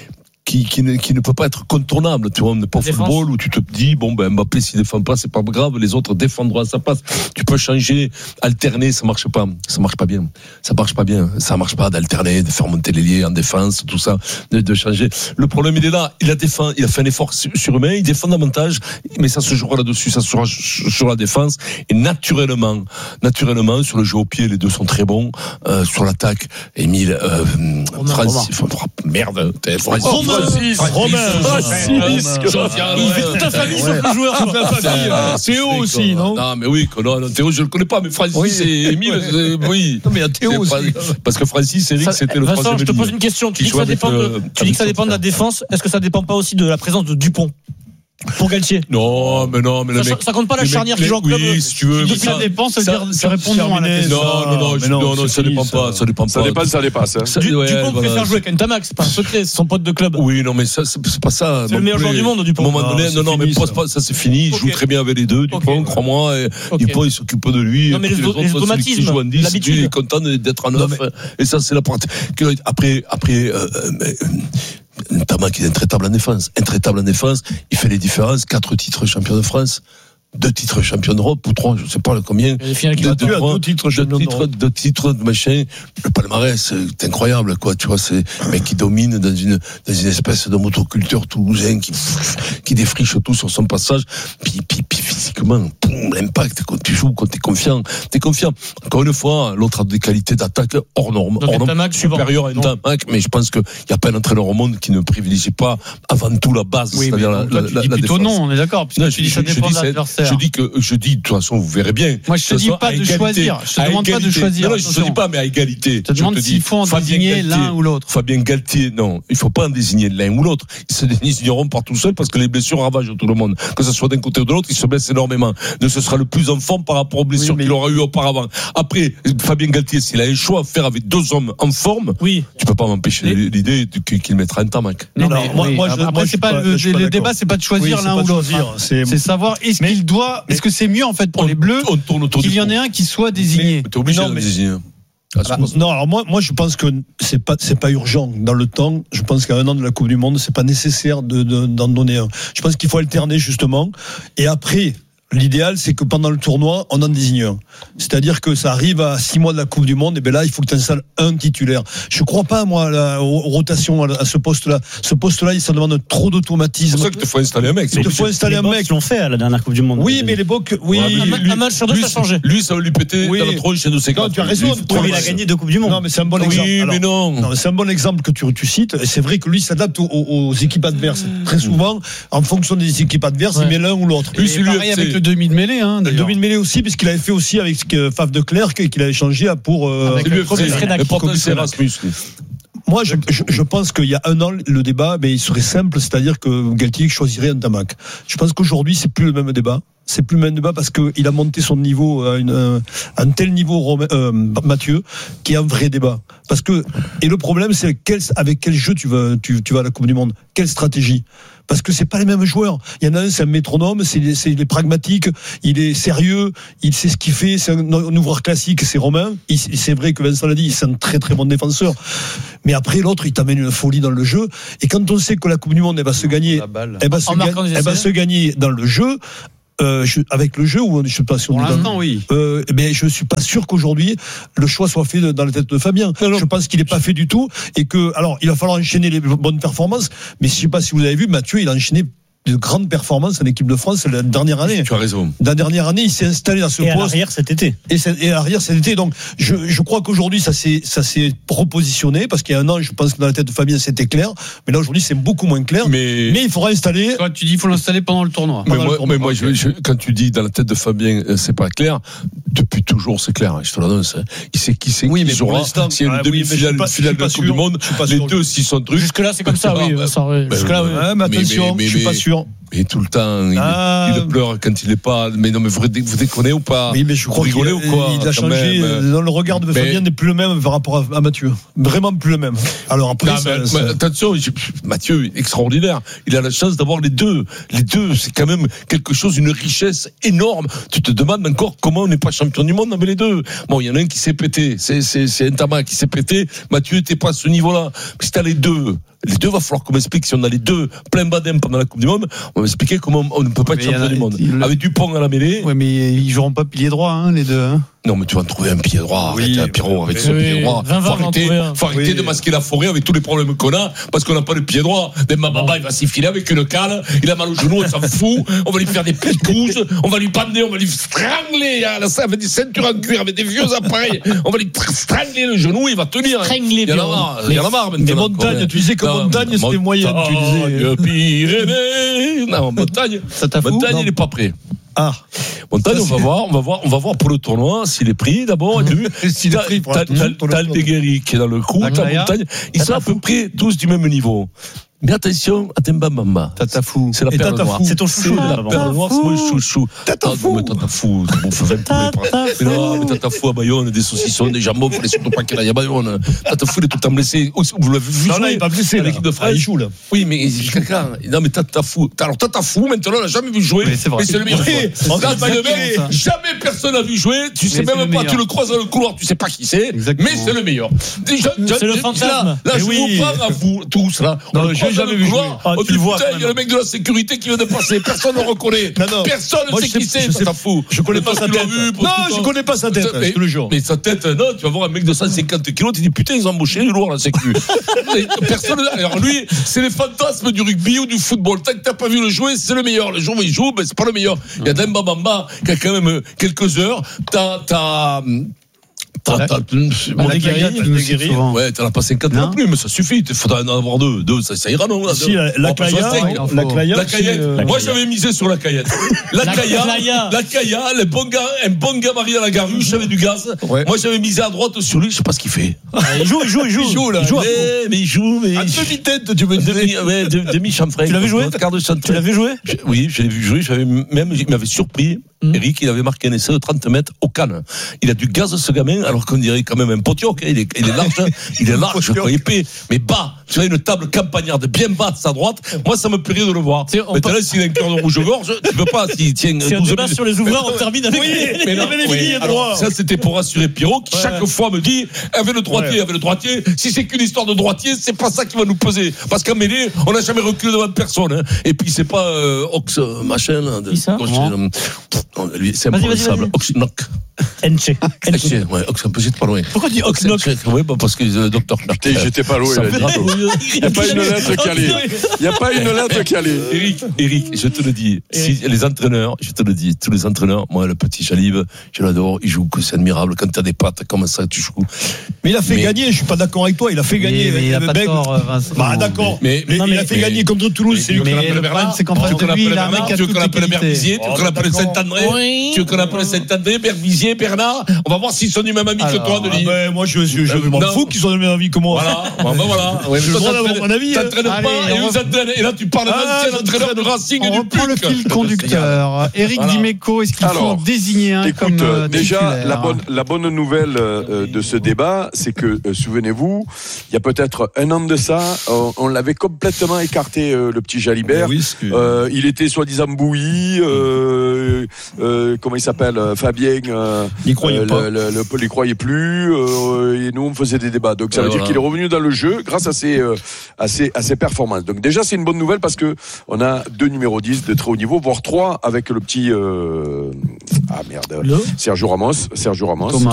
[SPEAKER 12] être contournable. Tu vois, on n'est pas au football où tu te dis Mbappé s'il défend pas, c'est pas grave, les autres défendront à sa place. Tu peux changer, alterner, ça marche pas bien. Ça marche pas d'alterner, de faire monter l'ailier en défense, tout ça, de changer. Le problème il est là, il a fait un effort surhumain, il défend davantage, mais ça se jouera là-dessus, ça se jouera sur la défense et naturellement sur le jeu au pied, les deux sont très bons. Sur l'attaque, Émile, Francis, merde,
[SPEAKER 8] Romain.
[SPEAKER 12] Il fait
[SPEAKER 14] toute la famille sauf le joueur.
[SPEAKER 8] Théo aussi, non?
[SPEAKER 12] Non, mais oui, Théo, je le connais pas, mais Francis et Émile, oui.
[SPEAKER 8] Non, mais il y a Théo aussi.
[SPEAKER 12] Parce que Francis, Eric, c'était le troisième.
[SPEAKER 14] Vincent, je te pose une question. Tu dis que ça dépend de la défense. Est-ce que ça dépend pas aussi de la présence de Dupont pour Galtier?
[SPEAKER 12] Non, mais
[SPEAKER 14] ça compte pas la charnière qui joue en club.
[SPEAKER 12] Oui, si tu veux.
[SPEAKER 11] Depuis la dépense, ça veut dire ça répond non à la question.
[SPEAKER 12] Non, ça dépend pas. Ça dépasse.
[SPEAKER 14] Dupont préfère jouer avec Ntamack, c'est pas un secret, c'est son pote de club.
[SPEAKER 12] Oui, non, mais ça, c'est pas ça.
[SPEAKER 14] C'est le meilleur joueur du monde, Dupont.
[SPEAKER 12] À un moment donné, non, mais pose pas, ça c'est fini. Il joue très bien avec les deux, Dupont, crois-moi. Dupont, il s'occupe de lui.
[SPEAKER 14] Non, mais les automatismes,
[SPEAKER 12] l'habitude. Il est content d'être en 9. Et ça, c'est la partie. Après, Ntamack, il est intraitable en défense. Il fait les différences. 4 titres champion de France. 2 titres champion d'Europe ou 3, je sais pas combien.
[SPEAKER 8] Deux
[SPEAKER 12] titres de machin. Le palmarès, c'est incroyable, quoi. Tu vois, c'est un mec qui domine dans une espèce de motoculteur toulousain qui défriche tout sur son passage. Puis physiquement, l'impact, quand tu joues, quand t'es confiant. Encore une fois, l'autre a des qualités d'attaque hors norme. Supérieure à Ntamak, mais je pense qu'il n'y a pas un entraîneur au monde qui ne privilégie pas avant tout la base, c'est-à-dire la
[SPEAKER 11] plutôt
[SPEAKER 12] défense.
[SPEAKER 11] Non, on est d'accord. Non, je
[SPEAKER 12] dis, de toute façon, vous verrez bien.
[SPEAKER 11] Moi, je te dis pas de choisir. Je te demande pas de choisir.
[SPEAKER 12] Non, je te dis pas, mais à égalité.
[SPEAKER 11] Je te demande s'il faut en désigner l'un ou l'autre.
[SPEAKER 12] Fabien Galtier, non, il faut pas en désigner l'un ou l'autre. Ils se désigneront par tout seul parce que les blessures ravagent tout le monde. Que ce soit d'un côté ou de l'autre, ils se blessent énormément. Donc, ce sera le plus en forme par rapport aux blessures qu'il aura eu auparavant. Après, Fabien Galtier, s'il a un choix à faire avec 2 hommes en forme, tu peux pas m'empêcher l'idée qu'il mettra un Tamac.
[SPEAKER 11] Non, après, c'est pas le débat, c'est pas de choisir l'un ou l'autre. C'est savoir est-ce que c'est mieux en fait pour les Bleus qu'il y en ait un qui soit désigné.
[SPEAKER 12] T'es obligé de désigner.
[SPEAKER 8] Non, alors moi je pense que c'est pas urgent dans le temps. Je pense qu'à 1 an de la Coupe du Monde, c'est pas nécessaire d'en donner un. Je pense qu'il faut alterner justement. Et après, l'idéal, c'est que pendant le tournoi, on en désigne un. C'est-à-dire que ça arrive à 6 mois de la Coupe du Monde, et bien là, il faut que tu installes un titulaire. Je crois pas, moi, aux rotations à ce poste-là. Ce poste-là, ça demande trop d'automatisme.
[SPEAKER 12] C'est pour ça qu'il te faut installer un mec.
[SPEAKER 14] Il te faut installer un mec. Ils l'ont fait à la dernière Coupe du Monde.
[SPEAKER 8] Oui, mais les Bocs,
[SPEAKER 14] un match sur 2, ça a changé.
[SPEAKER 12] Lui, ça va lui péter dans la tronche chez nos séquences.
[SPEAKER 8] Non, tu as raison.
[SPEAKER 14] Il a gagné 2 Coupes du Monde.
[SPEAKER 8] Non, mais c'est un bon exemple.
[SPEAKER 12] Oui, mais non.
[SPEAKER 8] C'est un bon exemple que tu cites. Et c'est vrai que lui s'adapte aux équipes adverses. Très souvent, en fonction des équipes adverses, il met l'un ou l'autre.
[SPEAKER 11] Lui, c'est pareil avec le demi de mêlée, hein.
[SPEAKER 8] Le demi-mêlée aussi, puisqu'il avait fait aussi avec Faf de Clercq et qu'il avait changé pour. Moi, je pense qu'il y a 1 an, le débat, il serait simple, c'est-à-dire que Galtier choisirait un Tamac. Je pense qu'aujourd'hui, c'est plus le même débat. C'est plus le même débat parce qu'il a monté son niveau à un tel niveau, Mathieu, qui est un vrai débat. Et le problème, c'est avec quel jeu tu vas à la Coupe du Monde? Quelle stratégie? Parce que c'est pas les mêmes joueurs. Il y en a un, c'est un métronome, il est pragmatique, il est sérieux, il sait ce qu'il fait, c'est un ouvreur classique, c'est Romain. C'est vrai que Vincent l'a dit, c'est un très très bon défenseur. Mais après, l'autre, il t'amène une folie dans le jeu. Et quand on sait que la Coupe du Monde, elle va se gagner dans le jeu, avec le jeu, ou je sais pas si on
[SPEAKER 11] pour l'instant, oui.
[SPEAKER 8] Mais je suis pas sûr qu'aujourd'hui le choix soit fait dans la tête de Fabien. Non. Je pense qu'il est pas fait du tout et que alors il va falloir enchaîner les bonnes performances. Mais je sais pas si vous avez vu, Mathieu, il a enchaîné de grandes performances en équipe de France la dernière année.
[SPEAKER 12] Tu as raison.
[SPEAKER 8] La dernière année, il s'est installé à ce poste.
[SPEAKER 14] Et à l'arrière cet été.
[SPEAKER 8] Et à l'arrière cet été. Donc, je crois qu'aujourd'hui, ça s'est repositionné parce qu'il y a 1 an, je pense que dans la tête de Fabien, c'était clair. Mais là, aujourd'hui, c'est beaucoup moins clair. Mais il faudra installer.
[SPEAKER 11] Toi, tu dis, il faut l'installer pendant le tournoi.
[SPEAKER 12] Mais moi, quand tu dis dans la tête de Fabien, c'est pas clair. Depuis toujours, c'est clair. Je te l'annonce. Il sait qui c'est.
[SPEAKER 8] Oui, mais
[SPEAKER 12] pour l'instant, s'il y a une demi-finale, une finale de la Coupe du Monde, les deux, s'ils sont trucs.
[SPEAKER 14] Jusque-là, c'est comme ça, oui.
[SPEAKER 8] Jusque-là, oui. Mais attention, je suis pas sûr.
[SPEAKER 12] Et tout le temps, il pleure quand il est pas. Mais non, mais vous déconnez ou pas?
[SPEAKER 8] Oui, mais je crois qu'il a changé. Dans le regard de Fabien n'est plus le même par rapport à Mathieu. Vraiment plus le même. Alors après,
[SPEAKER 12] attention, Mathieu, extraordinaire. Il a la chance d'avoir les deux. Les deux, c'est quand même quelque chose, une richesse énorme. Tu te demandes encore comment on n'est pas champion du monde avec les deux. Bon, il y en a un qui s'est pété. C'est un Tamac qui s'est pété. Mathieu n'était pas à ce niveau-là. Si t'as les deux, va falloir qu'on m'explique si on a les deux plein badem pendant la Coupe du Monde. On va m'expliquer comment on ne peut pas être champion du monde. Avec Dupont à la mêlée.
[SPEAKER 11] Ouais, mais ils joueront pas pilier droit, les deux.
[SPEAKER 12] Non, mais tu vas en trouver un pied droit. Arrête, Pierrot, avec ce pied droit. Faut arrêter de masquer la forêt avec tous les problèmes qu'on a, parce qu'on n'a pas de pied droit. Baba, il va s'y filer avec une canne. Il a mal au genou, on s'en fout. On va lui faire des picouzes. On va lui bander, on va lui strangler. Avec des ceintures en cuir, avec des vieux appareils. On va lui strangler le genou, il va tenir.
[SPEAKER 14] Il
[SPEAKER 12] y en a marre maintenant.
[SPEAKER 8] Mais Montagne, tu disais que Montagne, c'était moyen. Tu disais.
[SPEAKER 12] Pyrénées. Non, Montagne, il n'est pas prêt. Montagne, on va voir pour le tournoi s'il est pris d'abord. S'il est pris, t'as le Deguerry qui est dans le coup, t'as Montagne. Ils sont à peu près tous du même niveau. Mais attention à Demba Mamba.
[SPEAKER 11] Tatafou.
[SPEAKER 12] C'est la perle noire.
[SPEAKER 14] C'est ton chouchou.
[SPEAKER 12] La perle noire, c'est mon chouchou.
[SPEAKER 8] Tatafou.
[SPEAKER 12] Tatafou. Ça bouffe 20 poulets. Mais Tatafou à Bayonne, des saucissons, des jambons, il faut surtout pas qu'il aille à Bayonne. Tatafou, il est tout le temps blessé. Vous l'avez vu?
[SPEAKER 8] Non, là, il n'est pas blessé.
[SPEAKER 12] L'équipe de France.
[SPEAKER 8] Il joue, là.
[SPEAKER 12] Oui, mais quelqu'un. Non, mais Tatafou. Alors, Tatafou, maintenant, on l'a jamais vu jouer. Mais c'est le meilleur. Jamais personne n'a vu jouer. Tu sais même pas, tu le croises dans le couloir, tu sais pas qui c'est. Mais c'est le meilleur.
[SPEAKER 14] C'est le fantasme.
[SPEAKER 12] Là, je vous parle à vous, tous, là.
[SPEAKER 8] jamais vu jouer.
[SPEAKER 12] Tu le vois. Il y a le mec de la sécurité qui vient de passer. Personne ne le reconnaît. Personne ne sait qui c'est. Ça fout.
[SPEAKER 8] Je connais pas sa tête. Non, je connais pas sa tête. Je te le jure.
[SPEAKER 12] Mais sa tête, non, tu vas voir un mec de 150 kilos, tu dis putain, ils ont embauché du lourd, la sécu. Personne. Alors lui, c'est les fantasmes du rugby ou du football. Tant que t'as pas vu le jouer, c'est le meilleur. Le jour où il joue, ben c'est pas le meilleur. Il y a Demba Bamba qui a quand même quelques heures. Ouais, t'en as pas 50 non plus, mais ça suffit. Il faudra en avoir deux, ça ira, non?
[SPEAKER 8] Si, la Caya,
[SPEAKER 12] moi j'avais misé sur la Cayenne. La Caya, un bon gabarit à la garuche avec du gaz. Moi j'avais misé à droite sur lui, je sais pas ce qu'il fait.
[SPEAKER 14] Il joue là.
[SPEAKER 12] Mais il joue, mais.
[SPEAKER 8] À demi-tête, tu veux dire.
[SPEAKER 14] Demi-chanfrein. Tu l'avais joué? Tu l'avais joué?
[SPEAKER 12] Oui, je l'ai vu jouer, il m'avait surpris. Eric, il avait marqué un essai de 30 mètres au Cannes. Il a du gaz, ce gamin, alors qu'on dirait quand même un potioc. Il est large, quoi, épais, mais bas. Tu vois, une table campagnarde bien basse à droite. Moi, ça me plairait de le voir. Maintenant, s'il a un cœur de rouge-gorge, tu peux pas, s'il tient 12
[SPEAKER 14] minutes. Sur les ouvreurs, on termine avec
[SPEAKER 12] les filles droits. Ça, c'était pour rassurer Pierrot, qui chaque fois me dit, avec le droitier, si c'est qu'une histoire de droitier, c'est pas ça qui va nous peser. Parce qu'en mêlée, on n'a jamais reculé devant personne, Et puis, c'est pas, Ox, machin,
[SPEAKER 14] qui ça?
[SPEAKER 12] Lui, c'est imprononçable. Oxnock.
[SPEAKER 14] Enche.
[SPEAKER 12] Ouais, Ox, un peu, j'étais pas loin.
[SPEAKER 14] Pourquoi tu dis Oxnock?
[SPEAKER 12] Oui, parce que le docteur Knock.
[SPEAKER 3] J'étais pas loin, il n'y a pas une lettre calée. Il n'y a pas une lettre calée.
[SPEAKER 12] Eric, je te le dis, si les entraîneurs, tous les entraîneurs, moi, le petit Jalib, je l'adore, il joue que c'est admirable. Quand tu as des pattes, comme ça, tu joues.
[SPEAKER 8] Mais il a fait gagner, je suis pas d'accord avec toi, il a fait gagner.
[SPEAKER 11] Mais il a pas tort, Vincent.
[SPEAKER 8] Bah, d'accord. Mais il a fait gagner contre Toulouse, c'est lui qui l'appelle Bernard.
[SPEAKER 11] C'est qu'en fait, lui, il a un mec
[SPEAKER 12] tu veux qu'on appelle Berbizier, tu veux qu'on appelle Saint-André, tu veux qu'on appelle Saint-André, Berbizier, Bernard. On va voir s'ils sont du même avis que toi, Denis.
[SPEAKER 8] Moi, je m'en fous qu'ils soient du même avis que moi.
[SPEAKER 12] Voilà.
[SPEAKER 8] Je veux avoir mon avis.
[SPEAKER 12] T'entraînes pas, et là, tu parles d'un ancien entraîneur de Racing et du Puc.
[SPEAKER 11] On reprend le fil conducteur. Eric Dimeco, est-ce qu'il faut en désigner un comme
[SPEAKER 3] déjà, la bonne nouvelle de ce débat, c'est que, souvenez-vous, il y a peut-être un an de ça, on l'avait complètement écarté, le petit Jalibert. Il était soi-disant bouilli, comment il s'appelle, Fabien,
[SPEAKER 8] il croyait pas.
[SPEAKER 3] Il croyait plus, et nous on faisait des débats. Donc ça veut dire qu'il est revenu dans le jeu grâce à ses performances. Donc déjà c'est une bonne nouvelle parce que on a 2 numéros 10 de très haut niveau, voire 3 avec le petit Sergio Ramos.